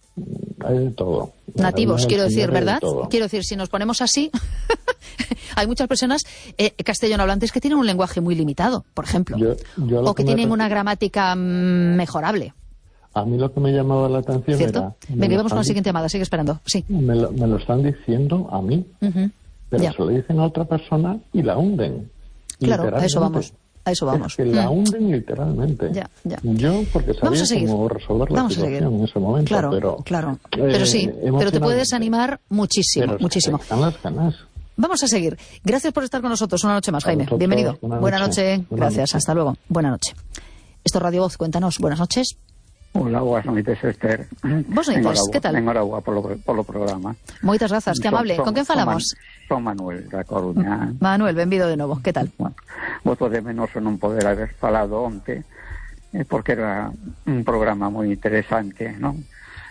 Hay de todo. Nativos, quiero decir, ¿verdad? Quiero decir, si nos ponemos así, hay muchas personas eh, castellano hablantes que tienen un lenguaje muy limitado, por ejemplo. Yo, yo o que, que tienen me... una gramática mejorable. A mí lo que me llamaba la atención ¿Cierto? era... Venga, vamos con la siguiente llamada, sigue esperando. Sí. Me lo, me lo están diciendo a mí, uh-huh. pero ya. se lo dicen a otra persona y la hunden. Claro, a eso vamos. A eso vamos. Es que la hunden literalmente. Ya, ya. Yo, porque sabía cómo resolver la vamos situación en ese momento. Claro, pero, claro. Eh, pero sí, pero te puedes animar muchísimo, pero muchísimo. Están las ganas. Vamos a seguir. Gracias por estar con nosotros una noche más, Jaime. Vosotros, Bienvenido. Buena Buena noche. noche. Buena Gracias. Noche. Hasta luego. Buena noche. Esto es Radio Voz. Cuéntanos. Buenas noches. Hola, buenas noches, Esther. Vos noites, que tal? Enhorabuena polo, polo programa. Moitas grazas, que amable. Son, Con quen falamos? Son Manuel, da Coruña. Manuel, benvido de novo, que tal? Bueno, voto de menos non poder haber falado onte, eh, porque era un programa moi interesante, non?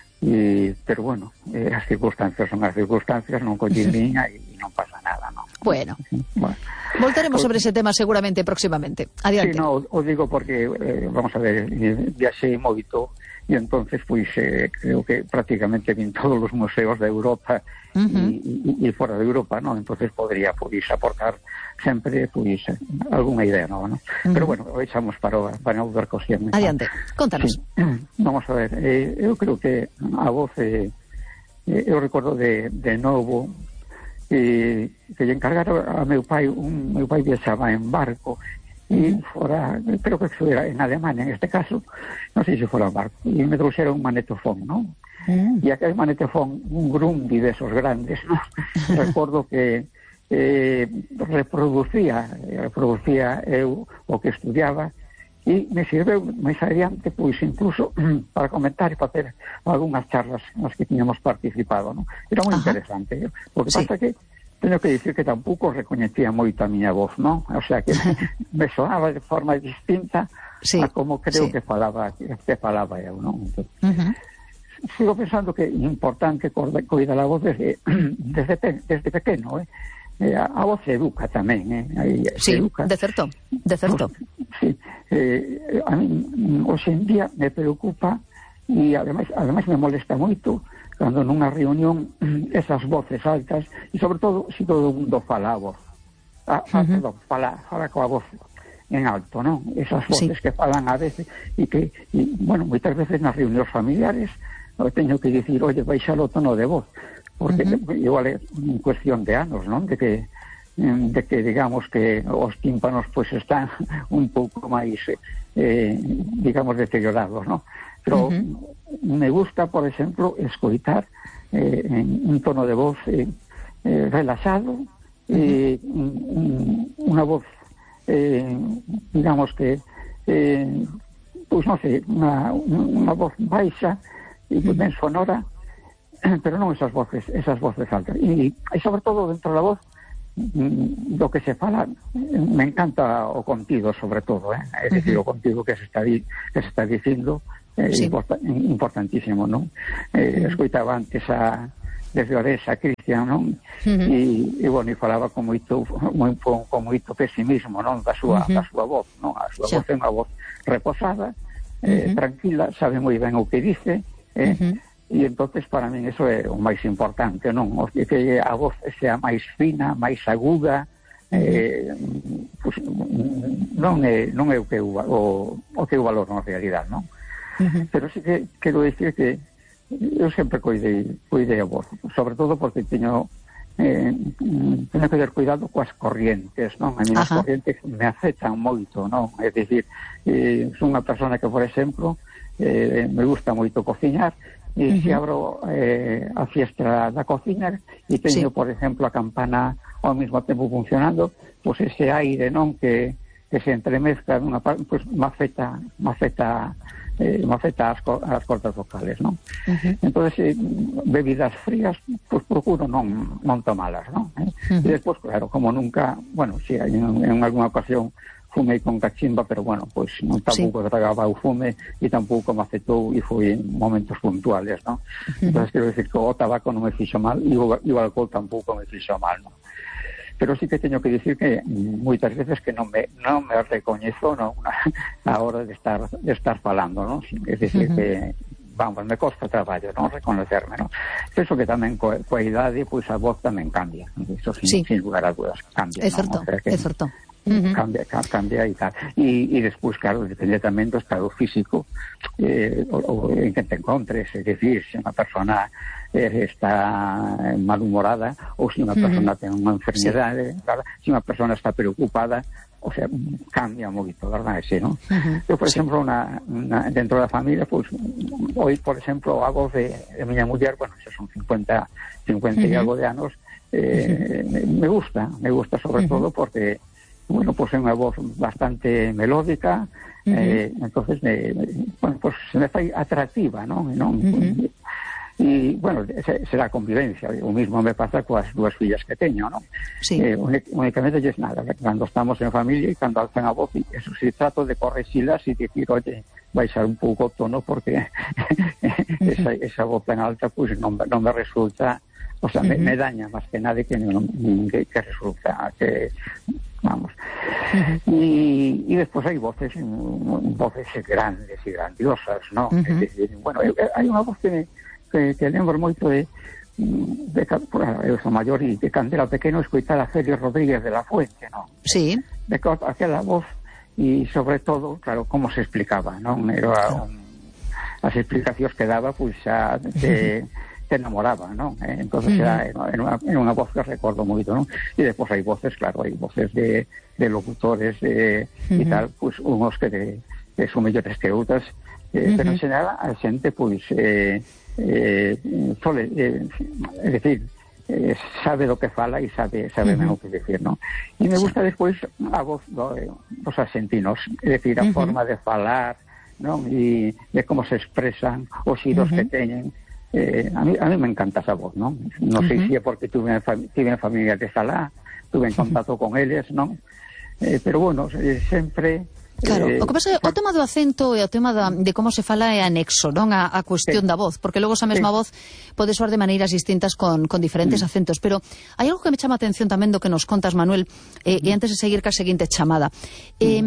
E, pero bueno, eh, as circunstancias son as circunstancias, non collín liña e non pasa nada, non? Bueno, bueno. Voltaremos sobre ese tema seguramente próximamente. Adiante. Sí, no, o digo porque, eh, vamos a ver, viaxei moito e entonces, pois, eh, creo que prácticamente vin todos os museos de Europa uh-huh. e, e, e fora de Europa, non? Entonces podría, pois, aportar sempre, pois, algunha idea nova, non? Uh-huh. Pero bueno, o echamos para, para outra cosión. Adiante, contanos. Sí. Vamos a ver, eh, eu creo que a voz, eh, eu recordo de, de novo, e que lle encargaron a meu pai, un meu pai viaxaba en barco e fora, creo que era en Alemania en este caso, non sei se fora en barco, e me trouxeron un manetofón, non? Mm. E aquel manetofón, un Grundy de esos grandes, non? Recordo que eh, reproducía reproducía eu o que estudiaba e me sirveu máis adiante, pois incluso para comentar e para ter algunhas charlas nas que tiñamos participado, non? Era moi Ajá. interesante. O que sí. pasa que teño que dicir que tampouco recoñecía moito a miña voz, non? O sea que me soaba de forma distinta sí. a como creo sí. que falaba que falaba eu, non? Entonces, uh-huh. sigo pensando que é importante coidar a voz desde, desde, desde pequeno, eh? Eh, a, a voz se educa tamén, eh? Aí, sí, educa. de certo, de certo. Sí, eh, a mí hoxe en día me preocupa e ademais, ademais me molesta moito cando nunha reunión esas voces altas e sobre todo se todo o mundo fala a voz a, a, uh-huh. perdón, fala, fala coa voz en alto, non? Esas voces sí. que falan a veces e que, e, bueno, moitas veces nas reunións familiares eu teño que dicir, oye, baixa o tono de voz porque uh-huh. igual é en cuestión de anos, non? De que de que digamos que os tímpanos pois pues, están un pouco máis eh, digamos deteriorados, non? Pero uh-huh. me gusta, por exemplo, escoitar eh, en un tono de voz eh, eh, relaxado eh, un, unha voz, eh, digamos que, eh, pois non sei, unha, unha voz baixa e uh-huh. ben sonora, pero non esas voces, esas voces altas. E, e sobre todo dentro da voz, do que se fala, me encanta o contido sobre todo, eh? É dicir, uh-huh. o contido que se está di, que se está dicindo é eh, sí. import, importantísimo, non? Eh, uh-huh. Escoitaba antes a desde Oresa, Cristian, non? Uh-huh. E, e, bueno, e falaba con moito, con, con moito pesimismo, non? Da súa, uh-huh. da súa voz, non? A súa sí. voz é unha voz reposada, eh, uh-huh. tranquila, sabe moi ben o que dice, eh? Uh-huh. E entonces para min eso é o máis importante, non? O que a voz sea máis fina, máis aguda, eh, pues, non é non é o que o, o que o valor na realidade, non? Uh-huh. Pero sí que quero dicir que eu sempre cuidei, cuidei a voz, sobre todo porque teño eh, teño que ter cuidado coas corrientes, non? A mí as corrientes me afectan moito, non? É dicir, eh, son unha persona que, por exemplo, eh, me gusta moito cociñar, e uh-huh. se abro eh, a fiestra da cocina e teño, sí. por exemplo, a campana ao mesmo tempo funcionando, pois pues ese aire, non, que, que se entremezcla nunha parte, pois pues, me afecta, me afecta, eh, me afecta as, as cordas vocales, non? Uh-huh. Entonces, eh, bebidas frías, pois pues, procuro non, non tomalas, non? Eh? Uh-huh. E despois, claro, como nunca, bueno, si hai en, en alguna ocasión fumei con cachimba, pero bueno, pois pues, non tampouco sí. tragaba o fume e tampouco me afectou e foi en momentos puntuales, non? Uh-huh. Entón, quero dicir que o tabaco non me fixo mal e o, e o alcohol tampouco me fixo mal, non? Pero sí que teño que dicir que moitas veces que non me non me recoñezo, non, a hora de estar de estar falando, non? É dicir, uh-huh. que vamos, me costa traballo, non, reconocerme, non? Penso que tamén coa, coa idade, pois a voz tamén cambia, iso sin, sí. sin lugar a dudas, cambia, é certo, non? O sea que, é certo. Uh-huh. cambia, cambia e tal, e, e despois, claro, depende tamén do estado físico, eh, o, o en que te encontres, é dicir, se unha persona eh, está malhumorada ou se unha persona uh-huh. ten unha enfermedade, sí. claro, se unha persona está preocupada, o sea, cambia moito, verdad, ese, non? Uh-huh. Eu, por sí. exemplo, una, una, dentro da familia, pois, pues, hoy, por exemplo, a voz de, de miña muller, bueno, xa son cincuenta, cincuenta uh-huh. e algo de anos, eh, uh-huh. me gusta, me gusta sobre uh-huh. todo porque bueno, pues é unha voz bastante melódica, uh-huh. eh, entonces me, bueno, pues se me fai atractiva, non? non uh-huh. E, bueno, será convivencia, o mismo me pasa coas dúas fillas que teño, non? Sí. Eh, únicamente es nada, cando estamos en familia e cando alzan a voz, eso sí, trato de correxilas e dicir, oye, baixar un pouco o tono porque uh-huh. esa, esa voz tan alta, pues non, non me resulta, o sea, uh-huh. me, me daña máis que nada que, non, que, que resulta que vamos. Uh-huh. Y, y después hay voces voces grandes y grandiosas, ¿no? Uh-huh. Es decir, bueno, hay unha voz que, que, que lembro moito de, de, de eu sou maior e de cando era pequeno escoitar a Félix Rodríguez de la Fuente, ¿no? Sí. De aquela voz e sobre todo, claro, como se explicaba, ¿no? Era un, as explicacións que daba, pois pues, xa de te enamoraba, ¿no? Eh, entonces uh-huh. era, era, una, era una voz que recuerdo mucho, ¿no? Y después hay voces, claro, hay voces de, de locutores de, uh-huh. y tal, pues unos que, de, que son mellores que outras, eh, uh-huh. pero en general a xente, pues, eh, eh, sole, eh, es decir, eh, sabe lo que fala y sabe sabe uh-huh. o que decir, ¿no? Y me gusta sí. despois a voz do, dos argentinos, es decir, a uh-huh. forma de falar, ¿no? Y de como se expresan, os xiros uh-huh. que teñen. Eh, a, mí, a mí me encanta esa voz, ¿no? No uh-huh. sei se é porque tuve en, fam tuve en familia de Salá, tuve en contacto uh-huh. con eles, ¿no? Eh, pero bueno, eh, sempre... Claro, eh, o que pasa é o tema do acento e o tema da, de como se fala é anexo, non? A, a cuestión sí. da voz, porque logo esa mesma sí. voz pode soar de maneiras distintas con, con diferentes sí. acentos, pero hai algo que me chama a atención tamén do que nos contas, Manuel, eh, e antes de seguir ca seguinte chamada. Eh,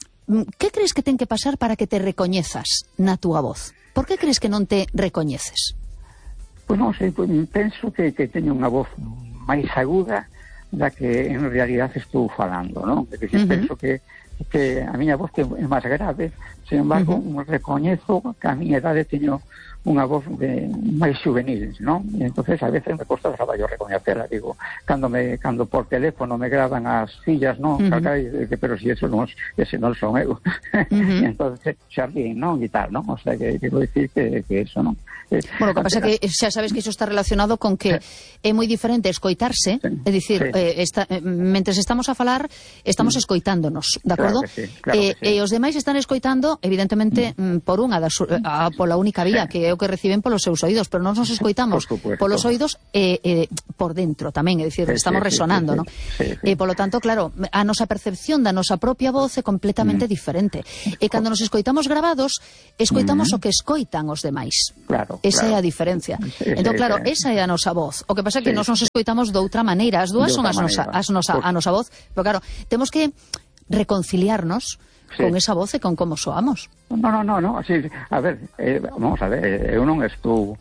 que crees que ten que pasar para que te recoñezas na túa voz? Por que crees que non te recoñeces? Pois non sei, pues, penso que, que teño unha voz máis aguda da que en realidad estou falando, non? Porque uh-huh. penso que, que a miña voz é máis grave, sin embargo, uh-huh. recoñezo que a miña edade teño unha voz de, máis juvenil, non? E entonces a veces me costa traballo recoñecela, digo, cando me cando por teléfono me graban as fillas, non? Uh-huh. Cacai, pero si eso non, ese non son eu. Uh-huh. Entonces xa ríen, non? E tal, non? O sea, que quero dicir que, que eso, non? Bueno, o que pasa é que xa sabes que iso está relacionado con que é moi diferente escoitarse, sí. É dicir, sí. eh, esta, eh, mentres estamos a falar, estamos mm. escoitándonos, de acordo? Claro que sí, claro eh, que sí. E os demais están escoitando, evidentemente, mm. por unha das, a, pola única vía, sí. que é o que reciben polos seus oídos, pero non nos escoitamos por polos oídos e eh, eh, por dentro tamén, é dicir, sí, estamos sí, resonando, sí, non? Sí, sí. E polo tanto, claro, a nosa percepción da nosa propia voz é completamente mm. diferente. E cando nos escoitamos grabados, escoitamos mm. o que escoitan os demais. Claro, esa claro. é a diferencia. Sí, entón, sí, claro, sí. esa é a nosa voz. O que pasa é que sí. nós nos escoitamos doutra maneira. As dúas son as nosa, as nosa, pues... a nosa voz. Pero claro, temos que reconciliarnos sí. con esa voz e con como soamos. No, no, no, no. Sí, a ver, eh, vamos a ver, eu non estou,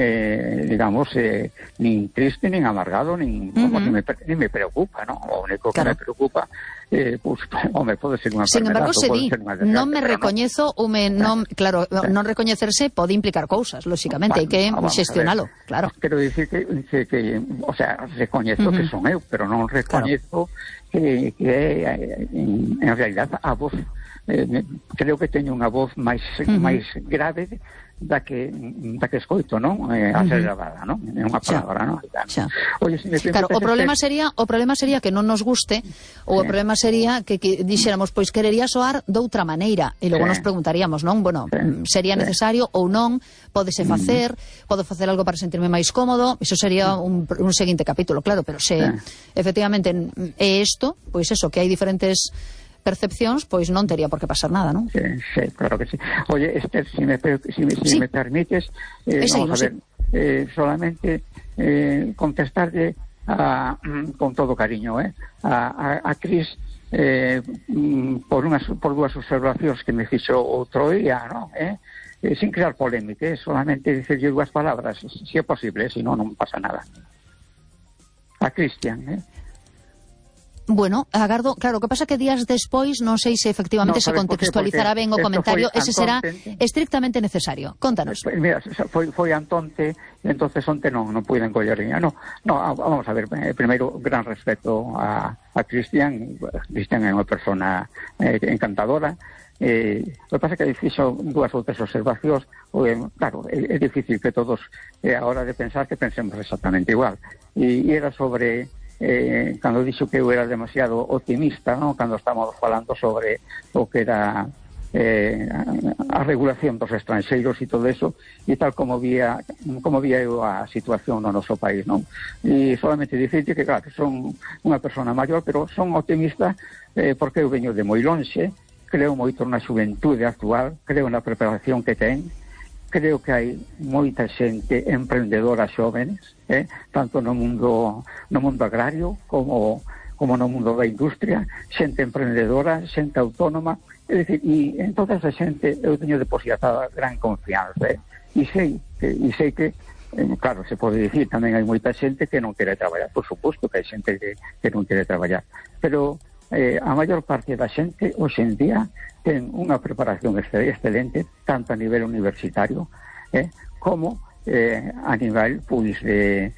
eh, digamos, eh, nin triste, nin amargado, nin, uh-huh. como, ni, me, ni me preocupa, ¿no? O único que claro. me preocupa, eh, pues, home, pode ser unha Sin embargo, se di, non me pero recoñezo, no. me, non, claro, sí. non recoñecerse pode implicar cousas, lóxicamente, hai que xestionalo, claro. Quero dicir que, que, que, o sea, recoñezo uh-huh. que son eu, pero non recoñezo claro. que, que en, en realidad a voz, eh, creo que teño unha voz máis uh-huh. máis grave da que da que escoito, non? Eh, a ser grabada, non? É unha palabra, non? Oye, si me claro, o problema sería, o problema sería que non nos guste, ou sí. o problema sería que, que dixéramos, pois querería soar doutra maneira, e logo sí. nos preguntaríamos, non? Bueno, sí. sería sí. necesario ou non, pódese facer, mm. podo facer algo para sentirme máis cómodo, iso sería un, un seguinte capítulo, claro, pero se sí. efectivamente é isto, pois eso, que hai diferentes percepcións, pois non tería por que pasar nada, non? Sí, sí, claro que sí. Oye, Esther, si me, si me, si sí. me permites, eh, vamos a ver, sí. eh, solamente eh, contestarle a, con todo cariño, eh, a, a, a Cris eh, por, unas, por dúas observacións que me fixo outro día, non? Eh? Eh, sin crear polémica, eh, solamente dicirlle dúas palabras, si é posible, eh, si non, non pasa nada. A Cristian, eh? Bueno, agardo, claro, o que pasa que días despois non sei se efectivamente no, se contextualizará ben o comentario, ese será estrictamente necesario. Contanos. Mira, foi, foi Antonte, entonces onte non, non puiden coller niña. No, no, vamos a ver, eh, primeiro, gran respeto a, a Cristian. Cristian é unha persona eh, encantadora. Eh, o que pasa que fixo dúas outras observacións, eh, claro, é, é difícil que todos eh, a hora de pensar que pensemos exactamente igual. E, e era sobre... Eh, cando dixo que eu era demasiado optimista, ¿no? Cando estamos falando sobre o que era eh, a, a regulación dos estranxeiros e todo eso, e tal como vía como vía eu a situación no noso país, non? E solamente dicirte que, claro, son unha persona maior, pero son optimista eh, porque eu veño de moi lonxe, creo moito na xuventude actual, creo na preparación que ten, creo que hai moita xente emprendedora xóvenes, eh, tanto no mundo no mundo agrario como como no mundo da industria, xente emprendedora, xente autónoma, é dicir, e en toda esa xente eu teño depositada gran confianza, eh, e sei que e sei que eh, claro, se pode dicir, tamén hai moita xente que non quere traballar, por suposto que hai xente que, que non quere traballar, pero eh, a maior parte da xente hoxe en día ten unha preparación excelente, tanto a nivel universitario eh, como eh, a nivel pois, de,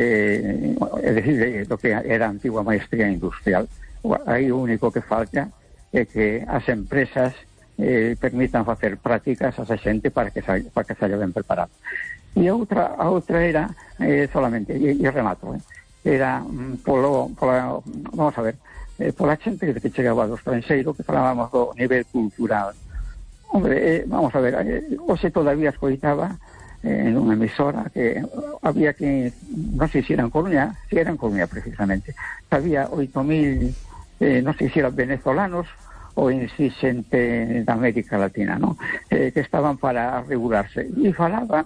eh, é dicir, de, do que era a antigua maestría industrial. Aí o único que falta é que as empresas eh, permitan facer prácticas a esa xente para que sa, para que saia ben preparado. E a outra, a outra era eh, solamente, e, e remato, eh, era mm, polo, polo, vamos a ver, Eh, pola xente que chegaba do estranxeiro, que falábamos do nivel cultural. Hombre, eh, vamos a ver, eh, hoxe todavía escoitaba eh, en unha emisora que había que, non sei se eran Coruña, se eran Coruña precisamente, había oito mil, eh, non sei se eran venezolanos ou en si xente da América Latina, ¿no? Eh, que estaban para regularse. E falaba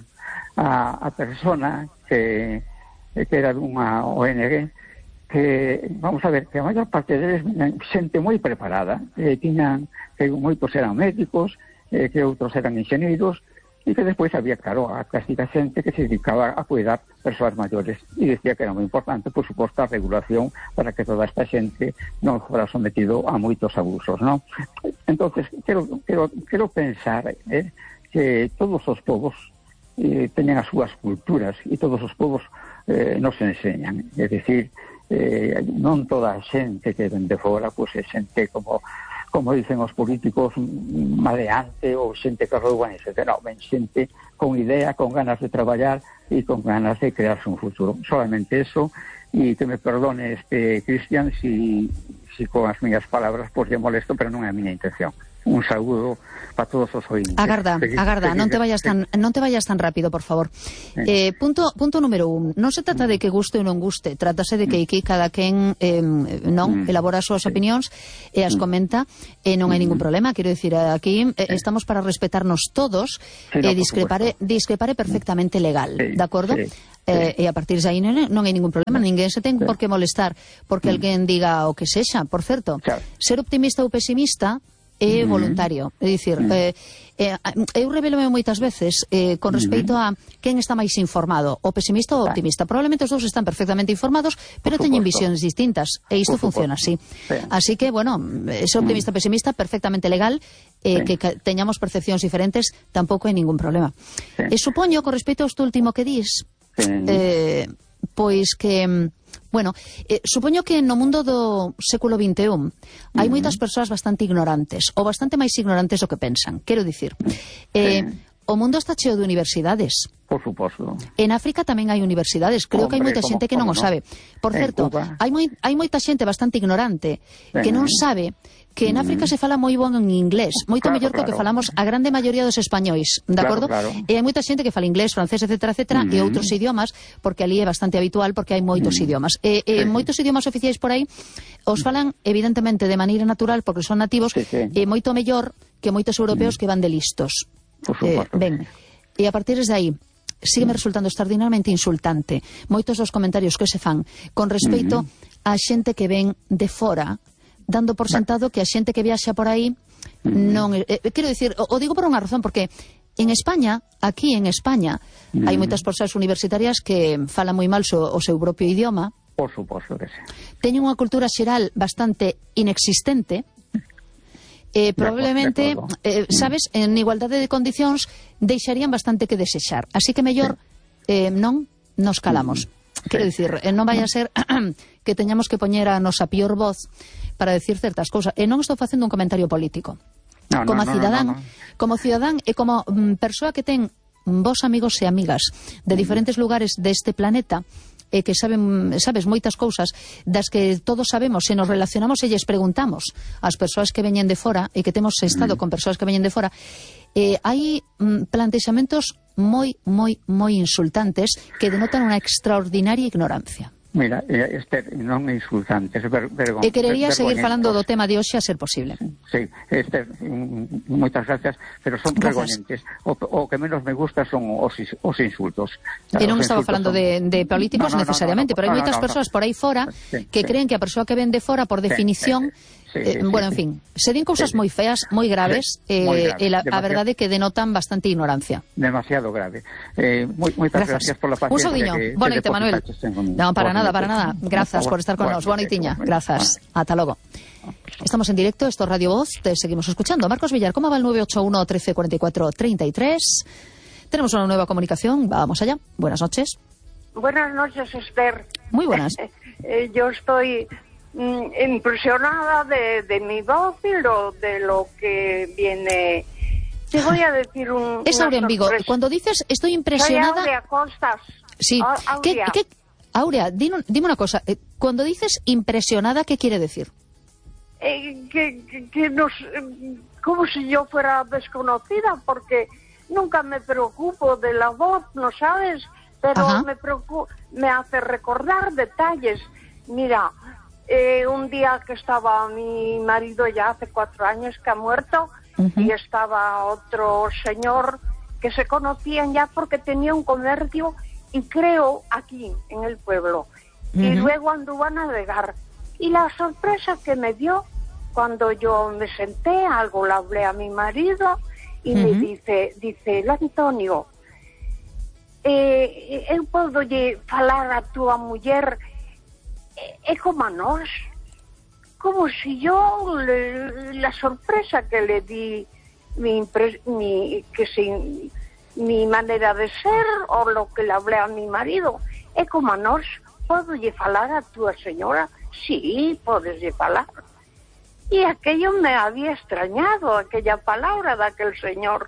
a, a persona que, que era dunha O N G, que, vamos a ver, que a maior parte deles xente moi preparada, eh, tiñan, que moitos eran médicos, eh, que outros eran enxeñeiros, e que despois había, claro, a clásica xente que se dedicaba a cuidar persoas maiores, e decía que era moi importante, por suposto, a regulación para que toda esta xente non fora sometido a moitos abusos, non? Entonces, quero, quero, quero pensar eh, que todos os povos eh, teñen as súas culturas e todos os povos eh, nos enseñan. É dicir, eh, non toda a xente que ven de fora pois é xente como como dicen os políticos maleante ou xente que rouban, etcétera. Non, ven xente con idea, con ganas de traballar e con ganas de crearse un futuro. Solamente eso, e que me perdone este Cristian si, si con as miñas palabras pois lle molesto, pero non é a miña intención. Un saúdo para todos os ointes. Agarda, seguir, agarda, seguir, non te vayas tan non te vayas tan rápido, por favor. Eh, punto punto número un. Non se trata de que guste ou non guste, trátase de que aquí cada quen eh, non elabora as súas opinións e as comenta, e non hai ningún problema. Quero dicir, aquí eh, estamos para respetarnos todos e eh, discrepare discrepare perfectamente legal, de acordo? Sí. Eh, e a partir de aí non, non hai ningún problema, ninguén se ten por que molestar porque alguén diga o que sexa. Por certo, ser optimista ou pesimista é voluntario, é dicir, eh, eh, eu revelome moitas veces eh, con respecto a quen está máis informado, o pesimista ou o optimista. Probablemente os dous están perfectamente informados, pero teñen visións distintas, e isto funciona así. Así que, bueno, ese optimista pesimista perfectamente legal, eh, que teñamos percepcións diferentes, tampouco hai ningún problema. E supoño, con respecto a isto último que dis, eh, pois que... Bueno, eh, supoño que no mundo do século vinte e un hai moitas persoas bastante ignorantes, ou bastante máis ignorantes do que pensan. Quero dicir, eh, o mundo está cheo de universidades. Por suposto. En África tamén hai universidades. Creo Hombre, que hai moita xente que non o sabe. Por certo, hai, moi, hai moita xente bastante ignorante que non sabe que en África se fala moi bon en inglés, moito claro, mellor claro. que o que falamos a grande maioría dos españois, de acordo? Claro, claro. E hai moita xente que fala inglés, francés, etcétera, etcétera, uh -huh. e outros idiomas, porque ali é bastante habitual, porque hai moitos uh -huh. idiomas. E, e sí. moitos idiomas oficiais por aí os falan, evidentemente, de maneira natural, porque son nativos, sí, sí. e moito mellor que moitos europeos uh -huh. que van de listos. Por supuesto. Eh, ben, e a partir de aí, sígueme resultando extraordinariamente insultante moitos dos comentarios que se fan con respecto uh -huh. a xente que ven de fora, dando por sentado que a xente que viaxa por aí uh -huh. non... Eh, quero dicir, o, o digo por unha razón, porque en España, aquí en España, uh -huh. hai moitas persoas universitarias que falan moi mal so, o seu propio idioma. Por suposto que sí. Teñen unha cultura xeral bastante inexistente. Eh, probablemente, eh, sabes, en igualdade de condicións deixarían bastante que desexar. Así que mellor eh, non nos calamos. Sí. Quero dicir, eh, non vai a ser que teñamos que poñer a nosa pior voz para decir certas cousas. E non estou facendo un comentario político. No, como no, cidadán, no, no, no. como cidadán e como mm, persoa que ten vos amigos e amigas de diferentes lugares deste planeta, e que saben, sabes, moitas cousas das que todos sabemos, se nos relacionamos e lles preguntamos ás persoas que veñen de fora e que temos estado mm. con persoas que veñen de fora, eh, hai mm, plantexamentos moi, moi, moi insultantes que denotan unha extraordinaria ignorancia. Mira, Esther, non é insultante, é ver, vergon, E querería seguir falando do tema de hoxe a ser posible. Sí, Esther, moitas gracias, pero son vergonentes. O, o que menos me gusta son os, os insultos. E non estaba falando son... de, de políticos no, no, necesariamente, no, no, no, pero hai moitas no, no, persoas por aí fora sí, que sí. creen que a persoa que ven de fora, por definición... Sí, sí. Sí, sí, eh, bueno, sí, en fin, se din cousas sí, moi feas, moi graves, sí, eh, grave, e la, a verdade que denotan bastante ignorancia. Demasiado grave. Eh, moi, moitas gracias. gracias por la paciencia. Un saudiño. Boa noite, Manuel. Non, para nada, para nada. Grazas por estar con nos. Boa noitiña. Grazas. Ata logo. Estamos en directo, esto es Radio Voz, te seguimos escuchando. Marcos Villar, ¿cómo va el nueve ocho uno, trece, cuarenta y cuatro, treinta y tres? Tenemos una nueva comunicación, vamos allá. Buenas noches. Buenas noches, Esther. Muy buenas. Eh, yo estoy impresionada de, de mi voz y lo, de lo que viene. Te voy a decir un. Es Aurea en Vigo. Cuando dices estoy impresionada. Soy Aurea Costas. Sí. Aurea. ¿Qué, qué, Aurea, dime, dime una cosa. Cuando dices impresionada, ¿qué quiere decir? Eh, que, que, que nos, como si yo fuera desconocida, porque nunca me preocupo de la voz, ¿no sabes? Pero Ajá. me preocupo, me hace recordar detalles. Mira. Eh, un día que estaba mi marido, ya hace cuatro años que ha muerto, uh-huh. y estaba otro señor que se conocían ya porque tenía un comercio, y creo aquí en el pueblo, uh-huh. y luego anduvo a navegar, y la sorpresa que me dio cuando yo me senté, algo le hablé a mi marido y uh-huh. me dice, dice el Antonio, eh, eu podo lle falar a túa muller é como a nós, como si yo le, la sorpresa que le di mi, impre, mi que se mi manera de ser o lo que le hablé a mi marido. É como a nós, podes falar a túa señora? Sí, podes falar. Y aquello me había extrañado, aquella palabra de aquel señor.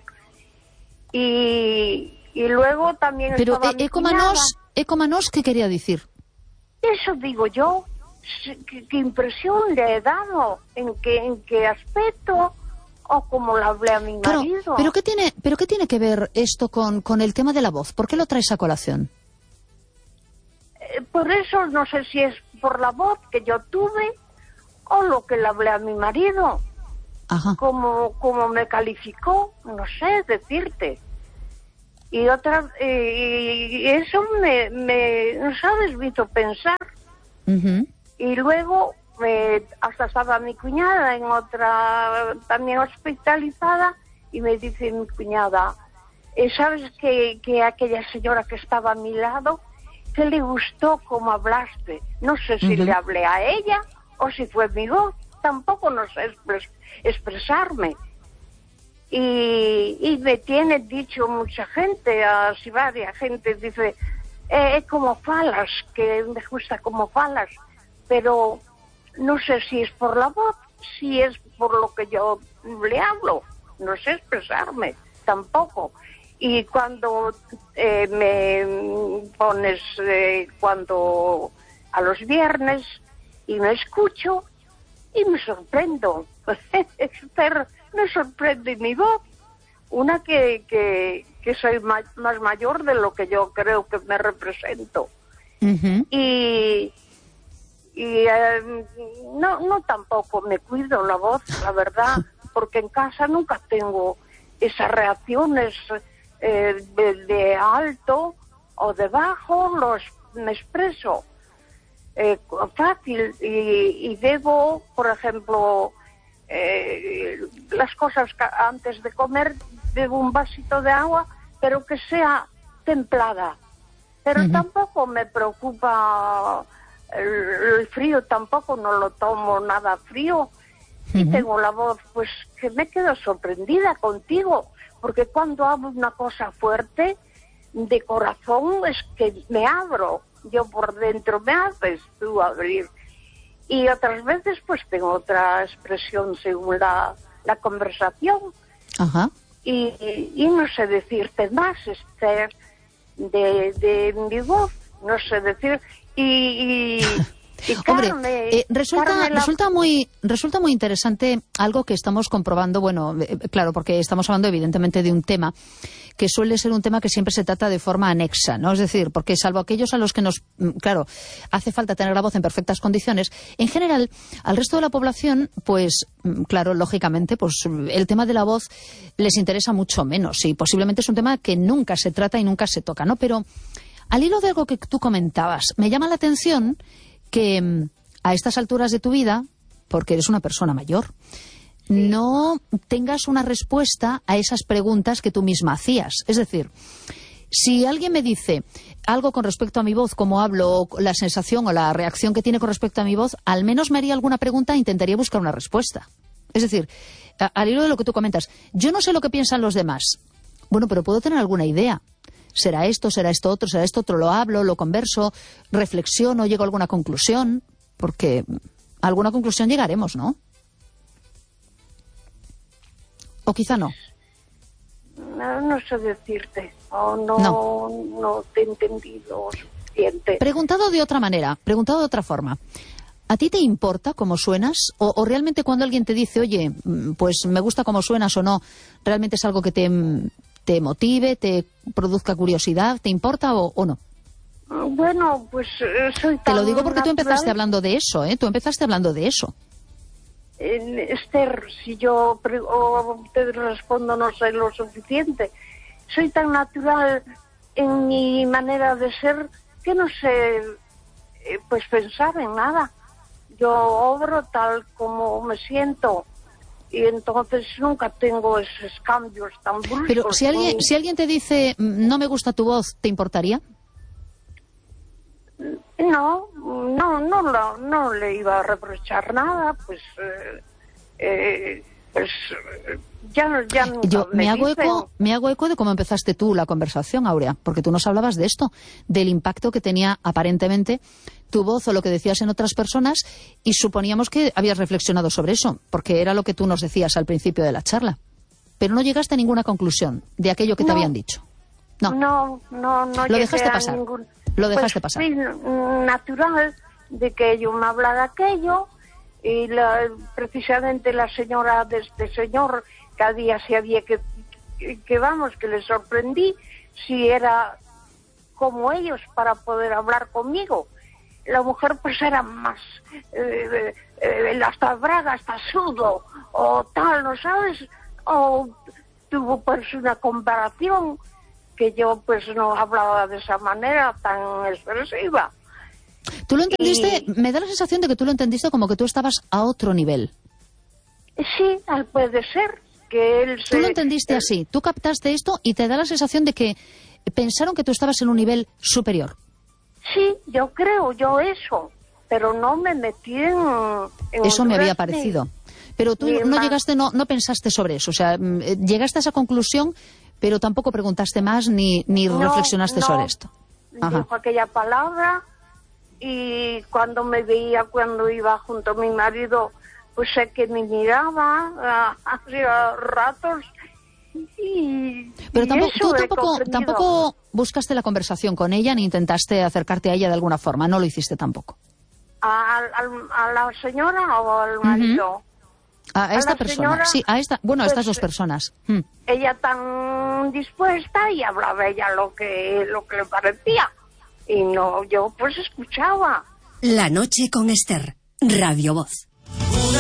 Y, y luego también Pero estaba eh, mi ecomanos, ecomanos, ¿qué quería decir? Eso digo yo, ¿qué, qué impresión le he dado? ¿En qué, en qué aspecto? ¿O como le hablé a mi Claro, marido? pero ¿qué tiene, pero qué tiene que ver esto con, con el tema de la voz? ¿Por qué lo traes a colación? Eh, por eso no sé si es por la voz que yo tuve o lo que le hablé a mi marido. Ajá. Como, como me calificó, no sé decirte. Y otra, eh, y eso me, me, no sabes, me hizo pensar. Uh-huh. Y luego, eh, hasta estaba mi cuñada en otra, también hospitalizada, y me dice mi cuñada, eh, ¿sabes que, que aquella señora que estaba a mi lado, que le gustó cómo hablaste? No sé si uh-huh. le hablé a ella o si fue mi voz, tampoco no sé expres- expresarme. Y, y me tiene dicho mucha gente, así varias gente, dice, es eh, como falas, que me gusta como falas, pero no sé si es por la voz, si es por lo que yo le hablo, no sé expresarme, tampoco. Y cuando eh, me pones, eh, cuando a los viernes, y me escucho, y me sorprendo, Esther, me sorprende mi voz, una que, que, que soy ma- más mayor de lo que yo creo que me represento. Uh-huh. Y, y eh, no, no tampoco me cuido la voz, la verdad, porque en casa nunca tengo esas reacciones eh, de, de alto o de bajo, los me expreso eh, fácil y, y debo, por ejemplo, Eh, las cosas que antes de comer bebo un vasito de agua, pero que sea templada. Pero uh-huh. tampoco me preocupa el, el frío, tampoco no lo tomo nada frío. Uh-huh. Y tengo la voz, pues que me quedo sorprendida contigo, porque cuando hablo una cosa fuerte, de corazón, es que me abro. Yo por dentro me haces tú abrir. Y otras veces pues tengo otra expresión según la, la conversación. Ajá. Y, y no sé decirte más, Esther, de, de mi voz, no sé decir. Y, y, y Hombre, Carmen, eh, resulta, Carmen la... resulta, muy, resulta muy interesante algo que estamos comprobando, bueno, eh, claro, porque estamos hablando evidentemente de un tema que suele ser un tema que siempre se trata de forma anexa, ¿no? Es decir, porque salvo aquellos a los que nos, claro, hace falta tener la voz en perfectas condiciones, en general, al resto de la población, pues, claro, lógicamente, pues el tema de la voz les interesa mucho menos y posiblemente es un tema que nunca se trata y nunca se toca, ¿no? Pero al hilo de algo que tú comentabas, me llama la atención que a estas alturas de tu vida, porque eres una persona mayor, no tengas una respuesta a esas preguntas que tú misma hacías. Es decir, si alguien me dice algo con respecto a mi voz, cómo hablo, la sensación o la reacción que tiene con respecto a mi voz, al menos me haría alguna pregunta e intentaría buscar una respuesta. Es decir, a, al hilo de lo que tú comentas, yo no sé lo que piensan los demás. Bueno, pero puedo tener alguna idea. ¿Será esto, será esto otro, será esto otro? Lo hablo, lo converso, reflexiono, llego a alguna conclusión, porque a alguna conclusión llegaremos, ¿no? ¿O quizá no? No, no sé decirte. Oh, no, no. no te he entendido suficiente. Preguntado de otra manera, preguntado de otra forma. ¿A ti te importa cómo suenas? O, ¿O realmente cuando alguien te dice, oye, pues me gusta cómo suenas o no, realmente es algo que te, te motive, te produzca curiosidad? ¿Te importa o, o no? Bueno, pues eh, soy tan Te lo digo porque natural. tú empezaste hablando de eso, ¿eh? Tú empezaste hablando de eso. Eh, Esther, si yo pre- o te respondo no sé lo suficiente, soy tan natural en mi manera de ser que no sé eh, pues pensar en nada. Yo obro tal como me siento y entonces nunca tengo esos cambios tan bruscos. Pero si alguien, muy... si alguien te dice no me gusta tu voz, ¿te importaría? No, no, no, no, no le iba a reprochar nada, pues eh, eh, pues ya no, ya no Yo me, me hago dicen... eco, me hago eco de cómo empezaste tú la conversación, Aurea, porque tú nos hablabas de esto, del impacto que tenía aparentemente tu voz o lo que decías en otras personas, y suponíamos que habías reflexionado sobre eso, porque era lo que tú nos decías al principio de la charla. Pero no llegaste a ninguna conclusión de aquello que no, te habían dicho. No, no, no, no lo dejaste pasar. Ningún... Lo dejaste pues, pasar. Sí, natural de que yo me hablara aquello, y la, precisamente la señora de este señor, cada día se había que, que, que vamos, que le sorprendí si era como ellos para poder hablar conmigo. La mujer pues era más, eh, eh, hasta braga, hasta sudo, o tal, ¿no sabes? O tuvo pues una comparación que yo pues no hablaba de esa manera tan expresiva. ¿Tú lo entendiste? Y... me da la sensación de que tú lo entendiste como que tú estabas a otro nivel. Sí, puede ser que él se... Tú lo entendiste él... así, tú captaste esto y te da la sensación de que pensaron que tú estabas en un nivel superior. Sí, yo creo, yo eso, pero no me metí en... en eso me había parecido. Ni, pero tú no más. llegaste, no, no pensaste sobre eso, o sea, llegaste a esa conclusión, pero tampoco preguntaste más ni, ni no, reflexionaste no. sobre esto. Ajá. Dijo aquella palabra y cuando me veía, cuando iba junto a mi marido, pues sé que me miraba hacía ratos. Y, pero y tampoco, tú he tampoco, tampoco buscaste la conversación con ella ni intentaste acercarte a ella de alguna forma, no lo hiciste tampoco. ¿A, a, a la señora o al marido? Uh-huh. A esta a persona, señora, sí, a esta, bueno, a pues, estas dos personas. Hmm. Ella tan dispuesta y hablaba ella lo que, lo que le parecía. Y no, yo pues escuchaba. La noche con Esther, Radio Voz.